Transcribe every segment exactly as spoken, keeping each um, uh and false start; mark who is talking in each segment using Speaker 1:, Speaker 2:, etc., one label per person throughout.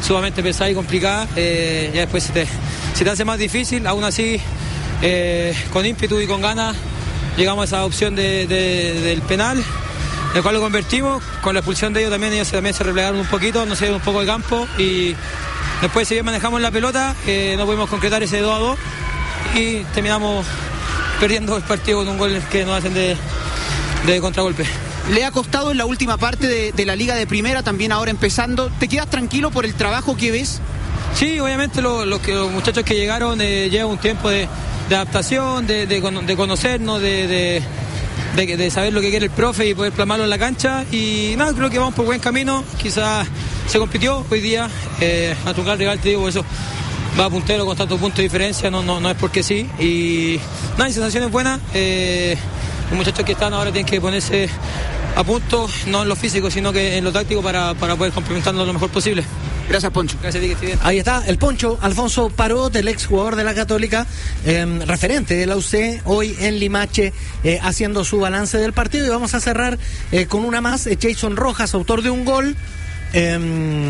Speaker 1: sumamente pesada y complicada, eh, ya después se te, se te hace más difícil. Aún así, eh, con ímpetu y con ganas, llegamos a esa opción de, de, del penal, el cual lo convertimos. Con la expulsión de ellos también, ellos también se replegaron un poquito, nos dieron un poco de campo y después si bien manejamos la pelota, eh, no pudimos concretar ese dos a dos y terminamos perdiendo el partido con un gol que nos hacen de, de contragolpe.
Speaker 2: Le ha costado en la última parte de, de la Liga de Primera, también ahora empezando. ¿Te quedas tranquilo por el trabajo que ves?
Speaker 1: Sí, obviamente lo, lo que, los muchachos que llegaron eh, llevan un tiempo de, de adaptación, de, de, de conocernos, de, de, de, de saber lo que quiere el profe y poder plasmarlo en la cancha. Y nada, creo que vamos por buen camino. Quizás se compitió hoy día, eh, a tu gran rival, te digo, eso va puntero con tantos puntos de diferencia, no, no, no es porque sí. Y nada, sensaciones buenas. Eh, los muchachos que están ahora tienen que ponerse a punto, no en lo físico, sino que en lo táctico para, para poder complementarnos lo mejor posible.
Speaker 2: Gracias, Poncho.
Speaker 1: Gracias a ti, que estés bien.
Speaker 3: Ahí está el Poncho, Alfonso Parot, el exjugador de la Católica, eh, referente de la U C, hoy en Limache, eh, haciendo su balance del partido. Y vamos a cerrar eh, con una más. eh, Jason Rojas, autor de un gol, eh,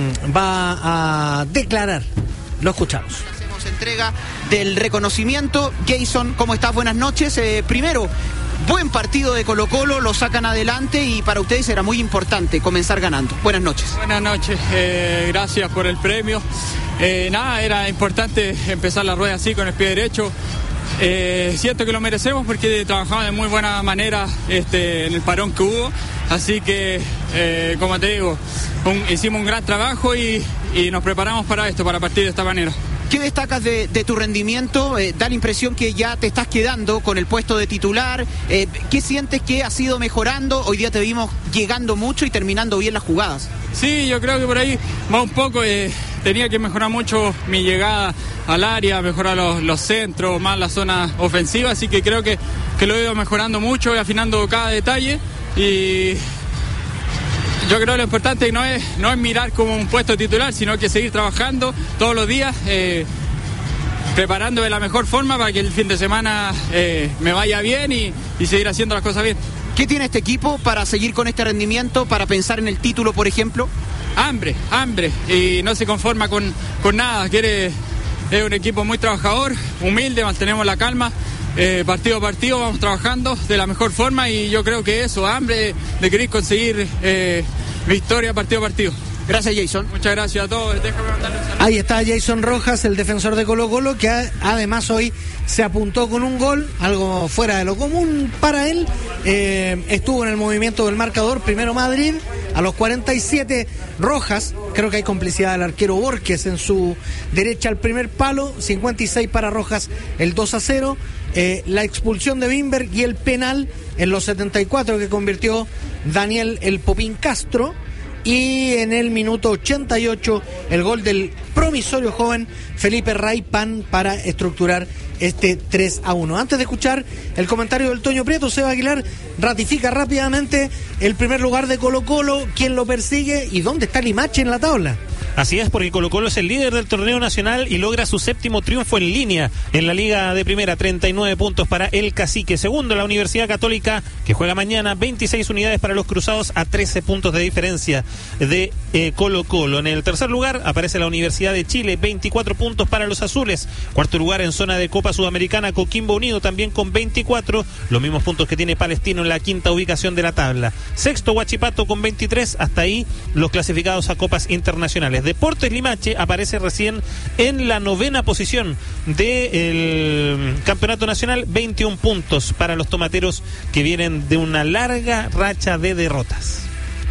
Speaker 3: va a declarar. Lo escuchamos.
Speaker 2: Hacemos entrega del reconocimiento. Jason, ¿cómo estás? Buenas noches. Eh, primero, buen partido de Colo-Colo, lo sacan adelante y para ustedes era muy importante comenzar ganando. Buenas noches.
Speaker 4: Buenas noches, eh, gracias por el premio. Eh, nada, era importante empezar la rueda así con el pie derecho. Eh, siento que lo merecemos porque trabajamos de muy buena manera este, en el parón que hubo. Así que, eh, como te digo, un, hicimos un gran trabajo y, y nos preparamos para esto, para partir de esta manera.
Speaker 2: ¿Qué destacas de, de tu rendimiento? Eh, da la impresión que ya te estás quedando con el puesto de titular. Eh, ¿Qué sientes que has ido mejorando? Hoy día te vimos llegando mucho y terminando bien las jugadas.
Speaker 4: Sí, yo creo que por ahí va un poco. Eh, tenía que mejorar mucho mi llegada al área, mejorar los, los centros, más la zona ofensiva. Así que creo que, que lo he ido mejorando mucho y afinando cada detalle. Y yo creo que lo importante no es, no es mirar como un puesto titular, sino que seguir trabajando todos los días, eh, preparando de la mejor forma para que el fin de semana eh, me vaya bien y, y seguir haciendo las cosas bien.
Speaker 2: ¿Qué tiene este equipo para seguir con este rendimiento, para pensar en el título, por ejemplo?
Speaker 4: Hambre, hambre, y no se conforma con, con nada. Quiere, es un equipo muy trabajador, humilde, mantenemos la calma. Eh, partido a partido vamos trabajando de la mejor forma y yo creo que eso, hambre de querer conseguir eh, victoria partido a partido.
Speaker 2: Gracias, Jason.
Speaker 4: Muchas gracias a todos. Déjame mandarle un saludo.
Speaker 3: Ahí está Jason Rojas, el defensor de Colo-Colo, que a, además hoy se apuntó con un gol, algo fuera de lo común para él. Eh, estuvo en el movimiento del marcador, primero Madrid, a los cuarenta y siete Rojas, creo que hay complicidad del arquero Borges en su derecha al primer palo, cincuenta y seis para Rojas, el dos a cero. Eh, la expulsión de Wimberg y el penal en los setenta y cuatro que convirtió Daniel el Popín Castro. Y en el minuto ochenta y ocho el gol del promisorio joven Felipe Raipan para estructurar este tres a uno. Antes de escuchar el comentario del Toño Prieto, Seba Aguilar ratifica rápidamente el primer lugar de Colo-Colo, quién lo persigue y dónde está Limache en la tabla.
Speaker 5: Así es, porque Colo-Colo es el líder del torneo nacional y logra su séptimo triunfo en línea en la Liga de Primera, treinta y nueve puntos para el Cacique. Segundo, la Universidad Católica, que juega mañana, veintiséis unidades para los Cruzados a trece puntos de diferencia de eh, Colo-Colo. En el tercer lugar aparece la Universidad de Chile, veinticuatro puntos para los Azules. Cuarto lugar en zona de Copa Sudamericana, Coquimbo Unido también con veinticuatro, los mismos puntos que tiene Palestino en la quinta ubicación de la tabla. Sexto, Huachipato con veintitrés, hasta ahí los clasificados a copas internacionales. Deportes Limache aparece recién en la novena posición del campeonato nacional, veintiún puntos para los tomateros que vienen de una larga racha de derrotas.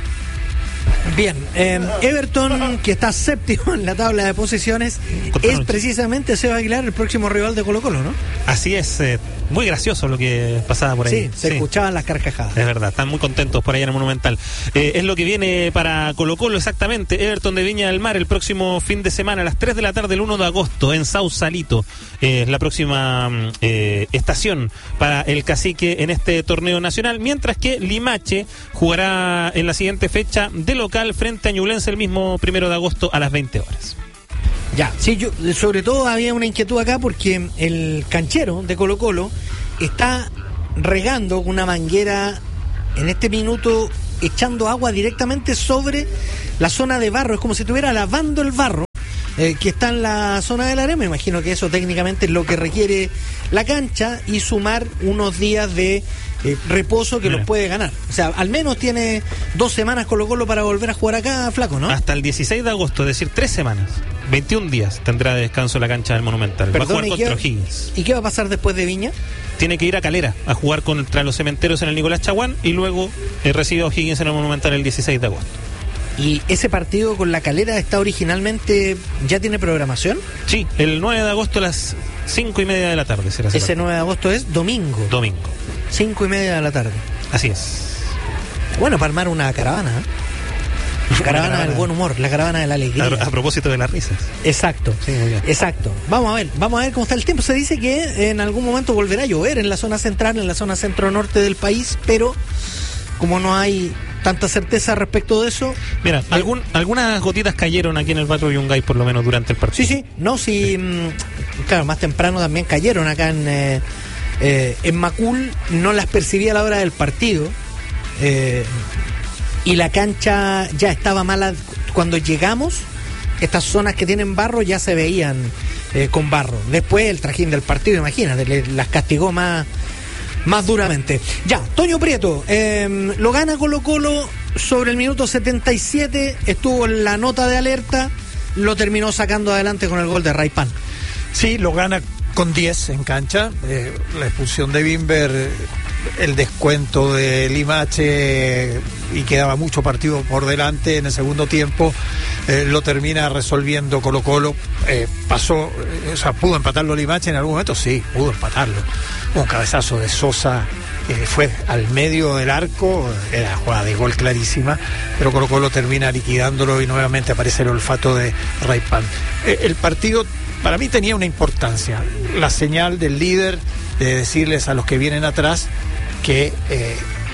Speaker 3: Bien, eh, Everton, que está séptimo en la tabla de posiciones, es precisamente Seba Aguilar el próximo rival de Colo-Colo, ¿no?
Speaker 5: Así es, eh, muy gracioso lo que pasaba por ahí.
Speaker 3: Sí, se sí. escuchaban las carcajadas.
Speaker 5: Es verdad, están muy contentos por allá en el Monumental. Eh, es lo que viene para Colo-Colo exactamente. Everton de Viña del Mar el próximo fin de semana a las tres de la tarde, el uno de agosto, en Sausalito. Es eh, la próxima eh, estación para el Cacique en este torneo nacional, mientras que Limache jugará en la siguiente fecha de local frente a Ñublense el mismo primero de agosto a las veinte horas.
Speaker 3: Ya, sí, yo sobre todo había una inquietud acá porque el canchero de Colo-Colo está regando con una manguera en este minuto, echando agua directamente sobre la zona de barro, es como si estuviera lavando el barro eh, que está en la zona del área. Me imagino que eso técnicamente es lo que requiere la cancha y sumar unos días de eh, reposo que Mira. los puede ganar. O sea, al menos tiene dos semanas Colo Colo para volver a jugar acá, Flaco, ¿no?
Speaker 5: Hasta el dieciséis de agosto, es decir, tres semanas. veintiún días tendrá de descanso la cancha del Monumental.
Speaker 3: Perdón,
Speaker 5: va a jugar contra
Speaker 3: qué,
Speaker 5: O'Higgins.
Speaker 3: ¿Y qué va a pasar después de Viña?
Speaker 5: Tiene que ir a Calera a jugar contra los Cementeros en el Nicolás Chaguán y luego eh, recibe a O'Higgins en el Monumental el dieciséis de agosto.
Speaker 3: ¿Y ese partido con la Calera está originalmente, ya tiene programación?
Speaker 5: Sí, el nueve de agosto a las cinco y media de la tarde será ese,
Speaker 3: ese nueve de agosto es domingo.
Speaker 5: Domingo.
Speaker 3: Cinco y media de la tarde.
Speaker 5: Así es.
Speaker 3: Bueno, para armar una caravana, ¿eh? La caravana, caravana del buen humor, la caravana de la alegría.
Speaker 5: A, a propósito de las risas.
Speaker 3: Exacto,
Speaker 5: sí, muy bien.
Speaker 3: Exacto. Vamos a ver, vamos a ver cómo está el tiempo. Se dice que en algún momento volverá a llover en la zona central, en la zona centro-norte del país, pero como no hay tanta certeza respecto de eso.
Speaker 5: Mira, algún, algunas gotitas cayeron aquí en el Batro Yungay por lo menos durante el partido.
Speaker 3: Sí, sí, no, sí, sí. Mmm, claro, más temprano también cayeron acá en, eh, eh, en Macul, no las percibí a la hora del partido. Eh, y la cancha ya estaba mala cuando llegamos. Estas zonas que tienen barro ya se veían eh, con barro. Después el trajín del partido, imagínate, le, las castigó más, más duramente. Ya, Toño Prieto, eh, lo gana Colo Colo sobre el minuto setenta y siete, estuvo en la nota de alerta, lo terminó sacando adelante con el gol de Raypan.
Speaker 6: Sí, lo gana con diez en cancha, eh, la expulsión de Bimber, el descuento de Limache y quedaba mucho partido por delante en el segundo tiempo, eh, lo termina resolviendo Colo Colo, eh, pasó, eh, o sea, pudo empatarlo Limache en algún momento, sí, pudo empatarlo, un cabezazo de Sosa que eh, fue al medio del arco, era jugada de gol clarísima, pero Colo Colo termina liquidándolo y nuevamente aparece el olfato de Raypan. Eh, el partido para mí tenía una importancia, la señal del líder de decirles a los que vienen atrás que eh,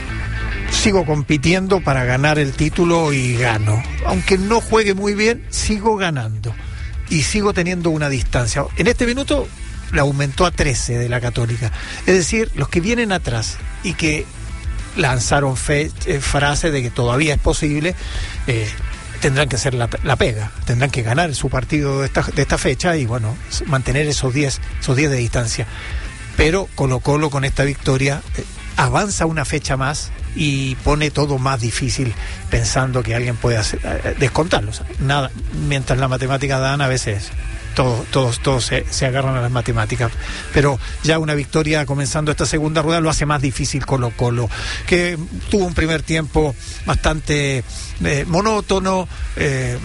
Speaker 6: sigo compitiendo para ganar el título y gano. Aunque no juegue muy bien, sigo ganando y sigo teniendo una distancia. En este minuto la aumentó a trece de la Católica. Es decir, los que vienen atrás y que lanzaron fe, eh, frase de que todavía es posible, eh, tendrán que hacer la, la pega, tendrán que ganar su partido de esta, de esta fecha y bueno, mantener esos diez esos diez de distancia. Pero Colo Colo con esta victoria eh, avanza una fecha más y pone todo más difícil pensando que alguien puede hacer, eh, descontarlo. O sea, nada, mientras la matemática dan a veces todos todos todos se, se agarran a las matemáticas, pero ya una victoria comenzando esta segunda rueda lo hace más difícil Colo Colo, que tuvo un primer tiempo bastante eh, monótono, eh,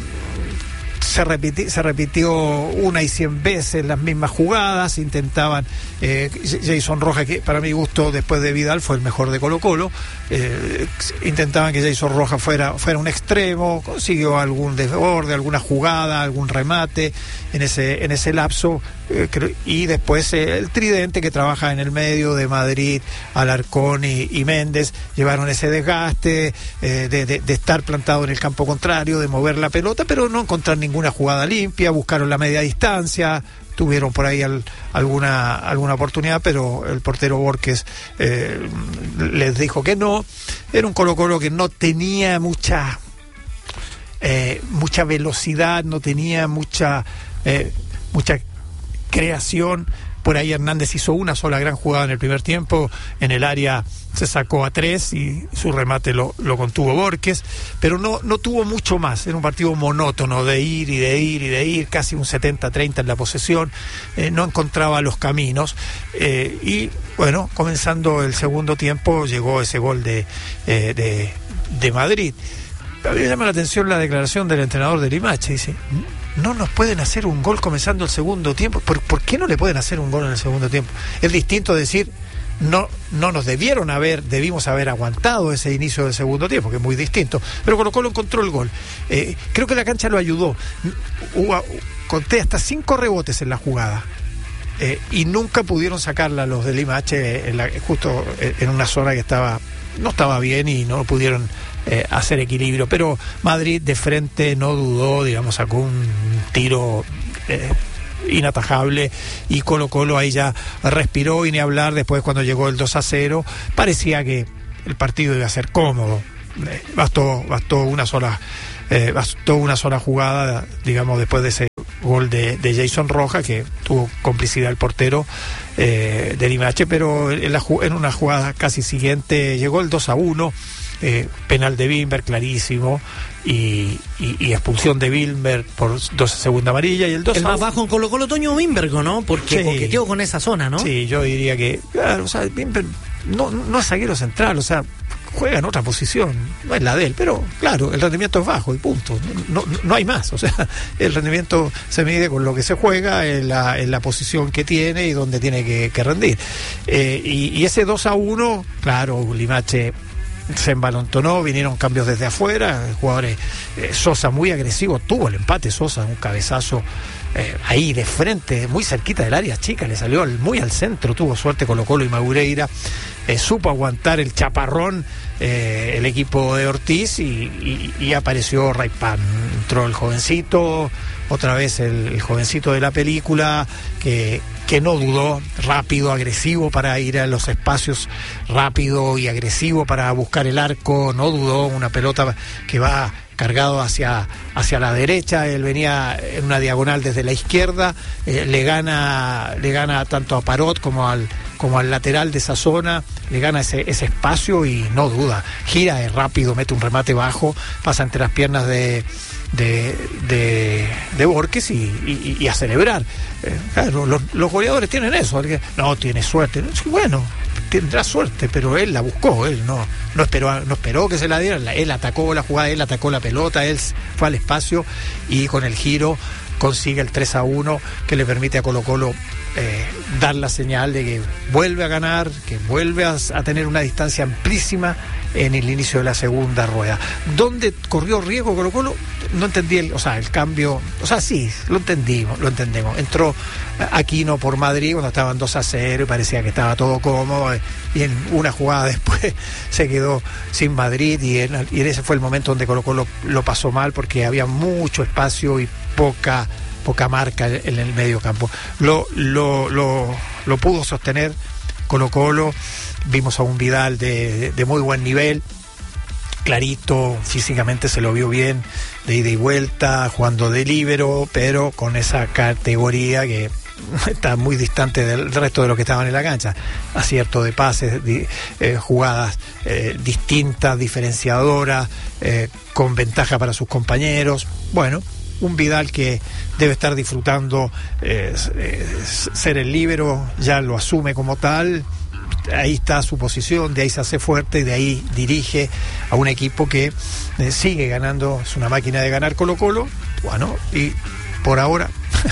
Speaker 6: Se repitió, se repitió una y cien veces las mismas jugadas, intentaban eh, Jason Rojas, que para mi gusto después de Vidal fue el mejor de Colo Colo, eh, intentaban que Jason Rojas fuera, fuera un extremo, consiguió algún desborde, alguna jugada, algún remate en ese, en ese lapso, eh, y después eh, el tridente que trabaja en el medio de Madrid, Alarcón y, y Méndez, llevaron ese desgaste eh, de, de, de estar plantado en el campo contrario, de mover la pelota, pero no encontrar ninguna jugada limpia, buscaron la media distancia, tuvieron por ahí al, alguna alguna oportunidad, pero el portero Borges eh, les dijo que no. Era un Colo Colo que no tenía mucha eh, mucha velocidad, no tenía mucha eh, mucha creación. Por ahí Hernández hizo una sola gran jugada en el primer tiempo, en el área se sacó a tres y su remate lo, lo contuvo Borges, pero no, no tuvo mucho más. Era un partido monótono de ir y de ir y de ir, casi un setenta treinta en la posesión, eh, no encontraba los caminos, eh, y bueno, comenzando el segundo tiempo llegó ese gol de, eh, de, de Madrid. A mí me llama la atención la declaración del entrenador de Limache, dice: no nos pueden hacer un gol comenzando el segundo tiempo. ¿Por, ¿Por qué no le pueden hacer un gol en el segundo tiempo? Es distinto decir, no, no nos debieron haber, debimos haber aguantado ese inicio del segundo tiempo, que es muy distinto. Pero Colo Colo encontró el gol. Eh, creo que la cancha lo ayudó. Hubo, conté hasta cinco rebotes en la jugada. Eh, y nunca pudieron sacarla los de Limache en la, justo en una zona que estaba no estaba bien y no pudieron eh, hacer equilibrio, pero Madrid de frente no dudó, digamos, sacó un tiro eh, inatajable y Colo Colo ahí ya respiró, y ni hablar después cuando llegó el dos a cero, parecía que el partido iba a ser cómodo, eh, bastó, bastó una sola eh, bastó una sola jugada, digamos, después de ese gol de, de Jason Rojas, que tuvo complicidad el portero eh, de Limache, pero en, la, en una jugada casi siguiente llegó el dos a uno, eh, penal de Wimber clarísimo, y, y, y expulsión de Wilmer por dos segunda amarilla, y el dos
Speaker 3: el más bajo en Colo Colo, Toño Wimbergo, ¿no? Porque
Speaker 6: sí,
Speaker 3: coqueteó con esa zona, ¿no?
Speaker 6: Sí, yo diría que, claro, o sea, Wimber no, no es zaguero central, o sea, juega en otra posición, no es la de él, pero claro, el rendimiento es bajo y punto, no, no, no hay más, o sea, el rendimiento se mide con lo que se juega en la, en la posición que tiene y donde tiene que, que rendir. Eh, y, y ese dos a uno, claro, Limache se embalontonó, vinieron cambios desde afuera, jugadores, eh, Sosa muy agresivo, tuvo el empate Sosa, un cabezazo eh, ahí de frente, muy cerquita del área chica, le salió al, muy al centro, tuvo suerte Colo Colo y Madureira, eh, supo aguantar el chaparrón eh, el equipo de Ortiz, y, y, y apareció Raipan, entró el jovencito, otra vez el, el jovencito de la película, que que no dudó, rápido, agresivo para ir a los espacios, rápido y agresivo para buscar el arco, no dudó, una pelota que va cargado hacia, hacia la derecha, él venía en una diagonal desde la izquierda, eh, le gana le gana tanto a Parot como al como al lateral de esa zona, le gana ese, ese espacio y no duda, gira, es rápido, mete un remate bajo, pasa entre las piernas de de, de, de Borges y, y, y a celebrar. Eh, claro, los, los goleadores tienen eso, no, tiene suerte, bueno, tendrá suerte, pero él la buscó, él no, no esperó, no esperó que se la dieran, él atacó la jugada, él atacó la pelota, él fue al espacio y con el giro consigue el tres a uno que le permite a Colo Colo eh, dar la señal de que vuelve a ganar, que vuelve a, a tener una distancia amplísima en el inicio de la segunda rueda. ¿Dónde corrió riesgo Colo Colo? No entendí el, o sea, el cambio, o sea, sí, lo entendimos, lo entendemos. Entró Aquino por Madrid cuando estaban dos a cero y parecía que estaba todo cómodo, y en una jugada después se quedó sin Madrid, y, en, y ese fue el momento donde Colo Colo lo pasó mal, porque había mucho espacio y poca poca marca en el medio campo. Lo, lo, lo, lo pudo sostener Colo Colo. Vimos a un Vidal de, de, de muy buen nivel, clarito, físicamente se lo vio bien, de ida y vuelta, jugando de líbero, pero con esa categoría que está muy distante del resto de los que estaban en la cancha. Acierto de pases, di, eh, jugadas eh, distintas, diferenciadoras, eh, con ventaja para sus compañeros. Bueno, un Vidal que debe estar disfrutando eh, eh, ser el líbero, ya lo asume como tal. Ahí está su posición, de ahí se hace fuerte, de ahí dirige a un equipo que eh, sigue ganando, es una máquina de ganar Colo Colo, bueno, y por ahora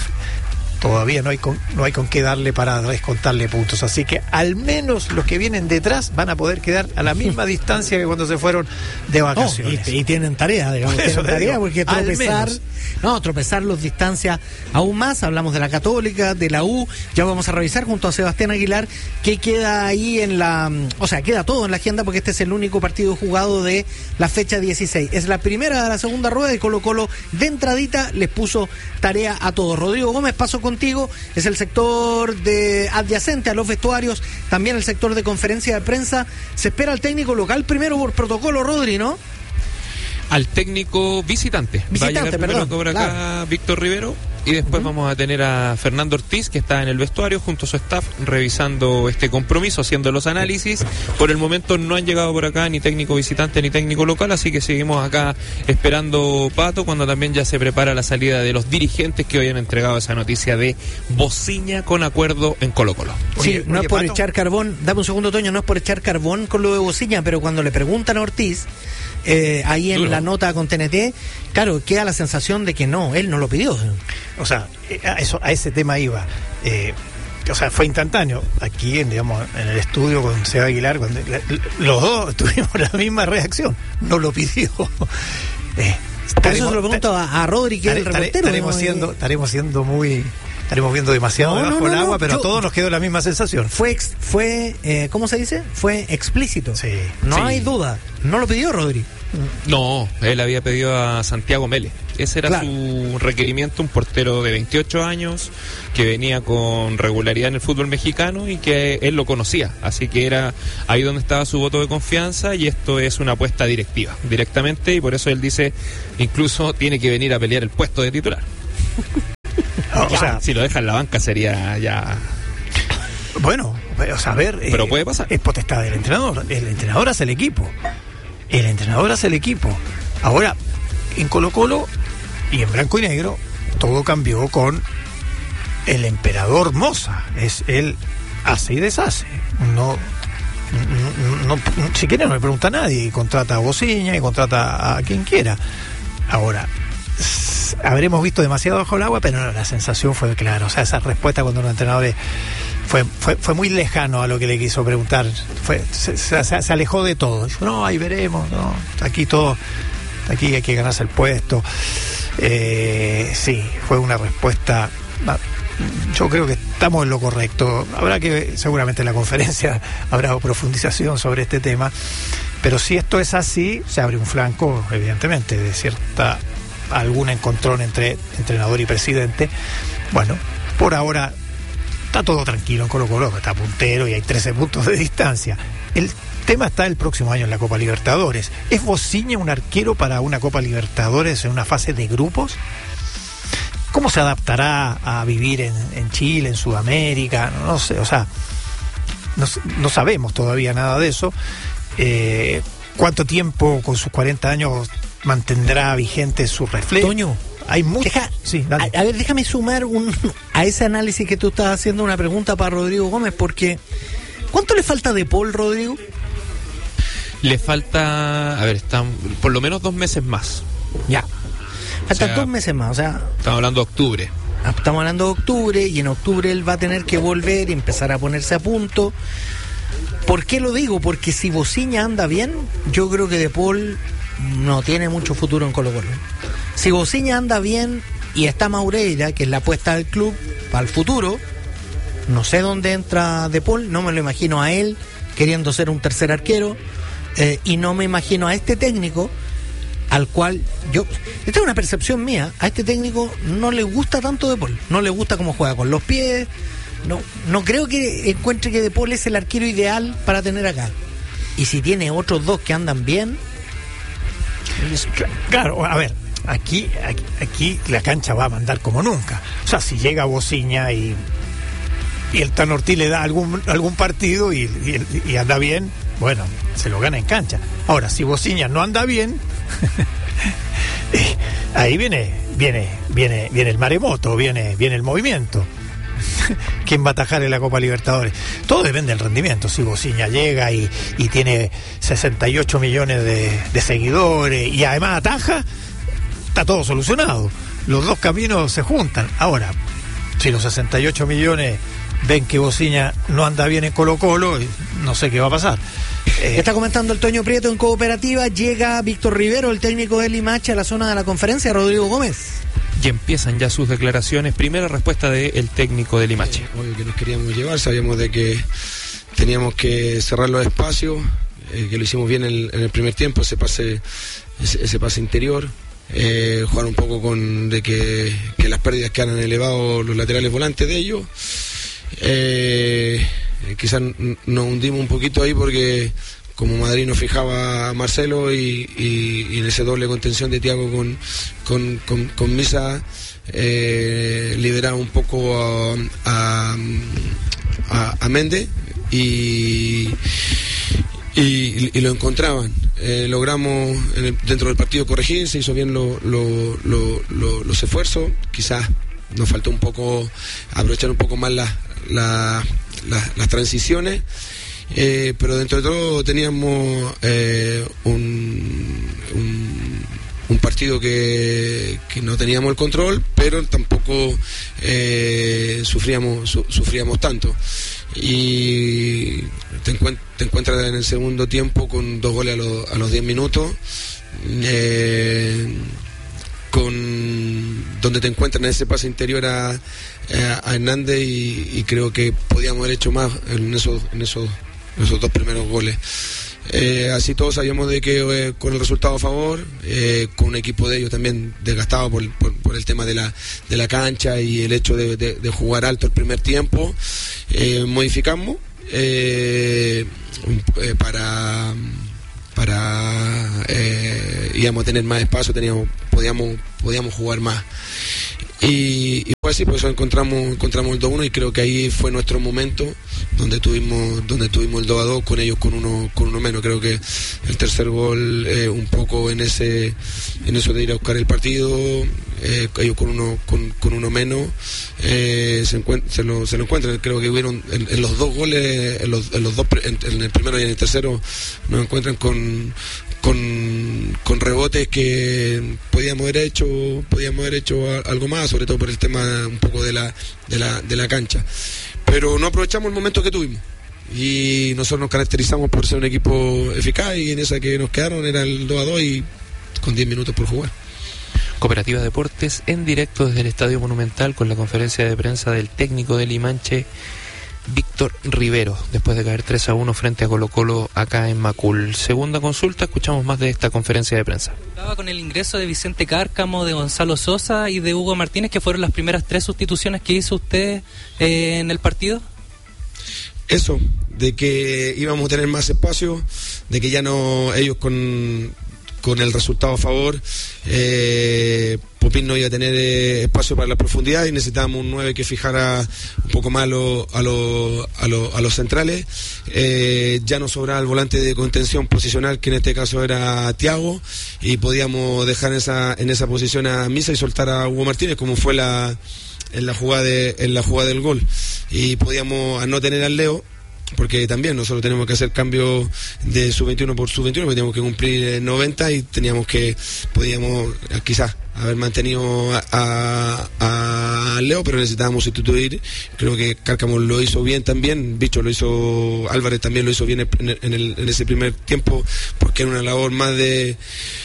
Speaker 6: todavía no hay con, no hay con qué darle para descontarle puntos, así que al menos los que vienen detrás van a poder quedar a la misma distancia que cuando se fueron de vacaciones.
Speaker 3: Oh, y, y tienen tarea, digamos, tienen tarea, digo, porque tropezar, no, tropezar los distancia aún más. Hablamos de la Católica, de la U, ya vamos a revisar junto a Sebastián Aguilar qué queda ahí en la, o sea, queda todo en la agenda, porque este es el único partido jugado de la fecha dieciséis. Es la primera de la segunda rueda y Colo Colo de entradita les puso tarea a todos. Rodrigo Gómez, paso contigo, es el sector de adyacente a los vestuarios, también el sector de conferencia de prensa. Se espera al técnico local primero por protocolo, Rodri, ¿no?
Speaker 7: Al técnico visitante.
Speaker 3: Visitante,
Speaker 7: Va a llegar primero
Speaker 3: perdón,
Speaker 7: por acá
Speaker 3: claro.
Speaker 7: Víctor Rivero, y después uh-huh. vamos a tener a Fernando Ortiz, que está en el vestuario junto a su staff revisando este compromiso, haciendo los análisis. Por el momento no han llegado por acá ni técnico visitante ni técnico local, así que seguimos acá esperando Pato, cuando también ya se prepara la salida de los dirigentes que hoy han entregado esa noticia de Bociña con acuerdo en Colo Colo.
Speaker 3: Sí,
Speaker 6: Oye,
Speaker 3: no
Speaker 6: oye,
Speaker 3: es por
Speaker 6: Pato.
Speaker 3: echar carbón, dame un segundo, Toño, no es por echar carbón con lo de Bociña, pero cuando le preguntan a Ortiz, eh, ahí en
Speaker 7: Duro.
Speaker 3: la nota con T N T, claro, queda la sensación de que no, él no lo pidió.
Speaker 6: O sea, a, eso, a ese tema iba. Eh, o sea, fue instantáneo. Aquí, en, digamos, en el estudio con Seba Aguilar, cuando, la, los dos tuvimos la misma reacción. No lo pidió. Eh,
Speaker 3: Por eso se lo pregunto a, a Rodri, que es el reportero.
Speaker 6: Estaremos siendo, estaremos siendo muy... Estaremos viendo demasiado
Speaker 3: No,
Speaker 6: debajo
Speaker 3: no, no,
Speaker 6: del agua,
Speaker 3: no,
Speaker 6: pero
Speaker 3: yo-
Speaker 6: a todos nos quedó la misma sensación.
Speaker 3: Fue, ex- fue eh, ¿cómo se dice? Fue explícito.
Speaker 6: Sí.
Speaker 3: No
Speaker 7: Sí.
Speaker 3: hay duda. No lo pidió Rodri.
Speaker 7: No, él había pedido a Santiago Mele. Ese era
Speaker 3: Claro.
Speaker 7: su requerimiento, un portero de veintiocho años que venía con regularidad en el fútbol mexicano y que él lo conocía. Así que era ahí donde estaba su voto de confianza, y esto es una apuesta directiva, directamente, y por eso él dice, incluso tiene que venir a pelear el puesto de titular.
Speaker 6: O
Speaker 7: Ya,
Speaker 6: sea,
Speaker 7: si lo deja en la banca sería ya...
Speaker 6: bueno, o sea, a ver,
Speaker 7: Pero
Speaker 6: eh,
Speaker 7: puede pasar.
Speaker 6: es potestad del entrenador. El entrenador hace el equipo. El entrenador hace el equipo. Ahora, en Colo-Colo y en blanco y negro, todo cambió con el emperador Moza. Es él hace y deshace. No, no, no si quiere no le pregunta a nadie. Y contrata a Bociña y contrata a quien quiera. Ahora, habremos visto demasiado bajo el agua, pero no, la sensación fue clara. O sea, esa respuesta cuando los entrenadores fue, fue, fue muy lejano a lo que le quiso preguntar. Fue, se, se, se alejó de todo. Dijo, no, ahí veremos, no, aquí todo, aquí hay que ganarse el puesto. Eh, sí, fue una respuesta. Yo creo que estamos en lo correcto. Habrá que, seguramente en la conferencia habrá profundización sobre este tema. Pero si esto es así, se abre un flanco, evidentemente, de cierta algún encontrón entre entrenador y presidente. Bueno, por ahora está todo tranquilo en Colo-Colo, está puntero y hay trece puntos de distancia. El tema está el próximo año en la Copa Libertadores. ¿Es Bociña un arquero para una Copa Libertadores en una fase de grupos? ¿Cómo se adaptará a vivir en, en Chile, en Sudamérica? No, no sé, o sea, no, no sabemos todavía nada de eso. Eh, ¿Cuánto tiempo con sus cuarenta años mantendrá vigente su reflejo?
Speaker 3: Toño,
Speaker 6: hay mucho.
Speaker 3: Deja,
Speaker 6: sí, dale.
Speaker 3: a, a ver, déjame sumar un, a ese análisis que tú estás haciendo una pregunta para Rodrigo Gómez, porque ¿cuánto le falta de Paul, Rodrigo?
Speaker 7: Le falta, a ver, están por lo menos dos meses más.
Speaker 3: Ya. Faltan
Speaker 7: O sea,
Speaker 3: dos meses más, o sea,
Speaker 7: Estamos hablando de octubre.
Speaker 3: estamos hablando de octubre y en octubre él va a tener que volver y empezar a ponerse a punto. ¿Por qué lo digo? Porque si Bociña anda bien, yo creo que De Paul no tiene mucho futuro en Colo-Colo. Si Bociña anda bien y está Maureira, que es la apuesta del club para el futuro, no sé dónde entra De Paul, no me lo imagino a él queriendo ser un tercer arquero, eh, y no me imagino a este técnico al cual yo, esta es una percepción mía, a este técnico no le gusta tanto De Paul, no le gusta cómo juega con los pies. No, no creo que encuentre que De Paul es el arquero ideal para tener acá. Y si tiene otros dos que andan bien...
Speaker 6: Claro, a ver, aquí, aquí, aquí la cancha va a mandar como nunca. O sea, si llega Bociña y, y el Tan Ortiz le da algún, algún partido y, y, y anda bien, bueno, se lo gana en cancha. Ahora, si Bociña no anda bien, ahí viene, viene, viene, viene el maremoto, viene, viene el movimiento. ¿Quién va a atajar en la Copa Libertadores? Todo depende del rendimiento. Si Bociña llega y, y tiene sesenta y ocho millones de, de seguidores y además ataja, está todo solucionado. Los dos caminos se juntan. Ahora, si los sesenta y ocho millones ven que Bociña no anda bien en Colo-Colo, no sé qué va a pasar. Eh,
Speaker 3: Está comentando el Toño Prieto en Cooperativa. Llega Víctor Rivero, el técnico de Limache, a la zona de la conferencia. Rodrigo Gómez.
Speaker 7: Y empiezan ya sus declaraciones. Primera respuesta del técnico de Limache.
Speaker 8: Eh, obvio que nos queríamos llevar, sabíamos de que teníamos que cerrar los espacios, eh, que lo hicimos bien en, en el primer tiempo, ese pase, ese, ese pase interior, eh, jugar un poco con de que, que las pérdidas que han elevado los laterales volantes de ellos. Eh, quizás nos hundimos un poquito ahí porque como Madrid nos fijaba a Marcelo y, y, y en ese doble contención de Thiago con, con, con, con Misa, eh, liberaba un poco a, a, a, a Méndez y, y, y lo encontraban. Eh, logramos en el, dentro del partido corregir, se hizo bien lo, lo, lo, lo, los esfuerzos, quizás nos faltó un poco aprovechar un poco más las la, la, las transiciones. Eh, pero dentro de todo teníamos eh, un, un, un partido que, que no teníamos el control, pero tampoco eh, sufríamos su, sufríamos tanto. Y te, encuent- te encuentras en el segundo tiempo con dos goles a, lo, a los diez minutos, eh, con donde te encuentras en ese pase interior a, a Hernández y, y creo que podíamos haber hecho más en esos, en esos esos dos primeros goles. Eh, así todos sabíamos de que eh, con el resultado a favor, eh, con un equipo de ellos también desgastado por, por, por el tema de la, de la cancha y el hecho de, de, de jugar alto el primer tiempo, eh, modificamos eh, eh, para para eh, íbamos a tener más espacio, teníamos podíamos podíamos jugar más y, y Pues sí, por eso encontramos, encontramos el dos a uno y creo que ahí fue nuestro momento donde tuvimos, donde tuvimos el dos a dos con ellos con uno, con uno menos. Creo que el tercer gol eh, un poco en ese, en eso de ir a buscar el partido, eh, ellos con uno, con, con uno menos, eh, se, encuent- se, lo, se lo encuentran. Creo que hubieron en, en los dos goles, en los, en los dos, en, en el primero y en el tercero, nos encuentran con Con, con rebotes que podíamos haber hecho podíamos haber hecho algo más, sobre todo por el tema un poco de la de la, de la cancha, pero no aprovechamos el momento que tuvimos y nosotros nos caracterizamos por ser un equipo eficaz y en esa que nos quedaron era el dos a dos y con diez minutos por jugar.
Speaker 7: Cooperativa Deportes en directo desde el Estadio Monumental con la conferencia de prensa del técnico de Limache, Víctor Rivero, después de caer tres a uno frente a Colo Colo acá en Macul. Segunda consulta, escuchamos más de esta conferencia de prensa.
Speaker 9: Estaba con el ingreso de Vicente Cárcamo, de Gonzalo Sosa y de Hugo Martínez, que fueron las primeras tres sustituciones que hizo usted eh, en el partido.
Speaker 8: Eso, de que íbamos a tener más espacio, de que ya no ellos con... con el resultado a favor, eh, Popín no iba a tener eh, espacio para la profundidad y necesitábamos un nueve que fijara un poco más a, lo, a, lo, a, lo, a los centrales. Eh, ya nos sobraba el volante de contención posicional, que en este caso era Thiago, y podíamos dejar en esa, en esa posición a Misa y soltar a Hugo Martínez, como fue la, en, la jugada de, en la jugada del gol. Y podíamos, a no tener al Leo, porque también nosotros tenemos que hacer cambio de sub veintiuno por sub veintiuno, porque teníamos que cumplir noventa y teníamos que, podíamos quizás haber mantenido a, a, a Leo, pero necesitábamos sustituir. Creo que Cárcamo lo hizo bien también, Bicho lo hizo, Álvarez también lo hizo bien en, en, el, en ese primer tiempo, porque era una labor más de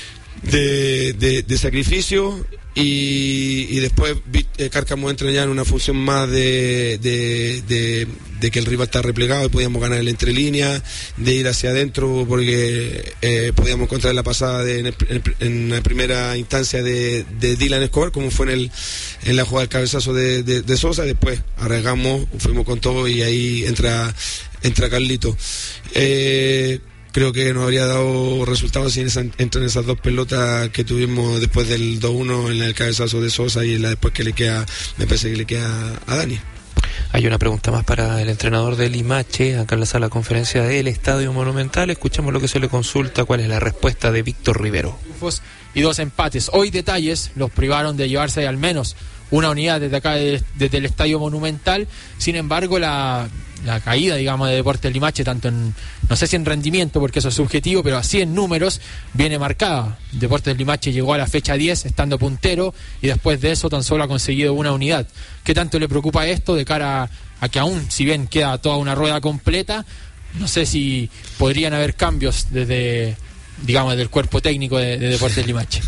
Speaker 8: de, de, de sacrificio. Y, y después eh, Cárcamo entra ya en una función más de, de, de, de que el rival está replegado y podíamos ganar el entre líneas, de ir hacia adentro porque eh, podíamos encontrar la pasada de, en, el, en la primera instancia de, de Dylan Escobar, como fue en el en la jugada del cabezazo de, de, de Sosa. Después arriesgamos, fuimos con todo y ahí entra entra Carlito. eh, Creo que nos habría dado resultados si esa, entran esas dos pelotas que tuvimos después del dos uno en el cabezazo de Sosa y la después que le queda, me parece que le queda a Dani.
Speaker 7: Hay una pregunta más para el entrenador de Limache, acá en la sala de conferencia del Estadio Monumental. Escuchamos lo que se le consulta, cuál es la respuesta de Víctor Rivero.
Speaker 10: Y dos empates. Hoy detalles los privaron de llevarse al menos una unidad desde acá, desde el Estadio Monumental. Sin embargo, la... la caída, digamos, de Deportes Limache, tanto en, no sé si en rendimiento, porque eso es subjetivo, pero así en números, viene marcada. Deportes Limache llegó a la fecha diez estando puntero y después de eso tan solo ha conseguido una unidad. ¿Qué tanto le preocupa esto de cara a, a que aún, si bien queda toda una rueda completa, no sé si podrían haber cambios desde, digamos, del cuerpo técnico de, de Deportes Limache?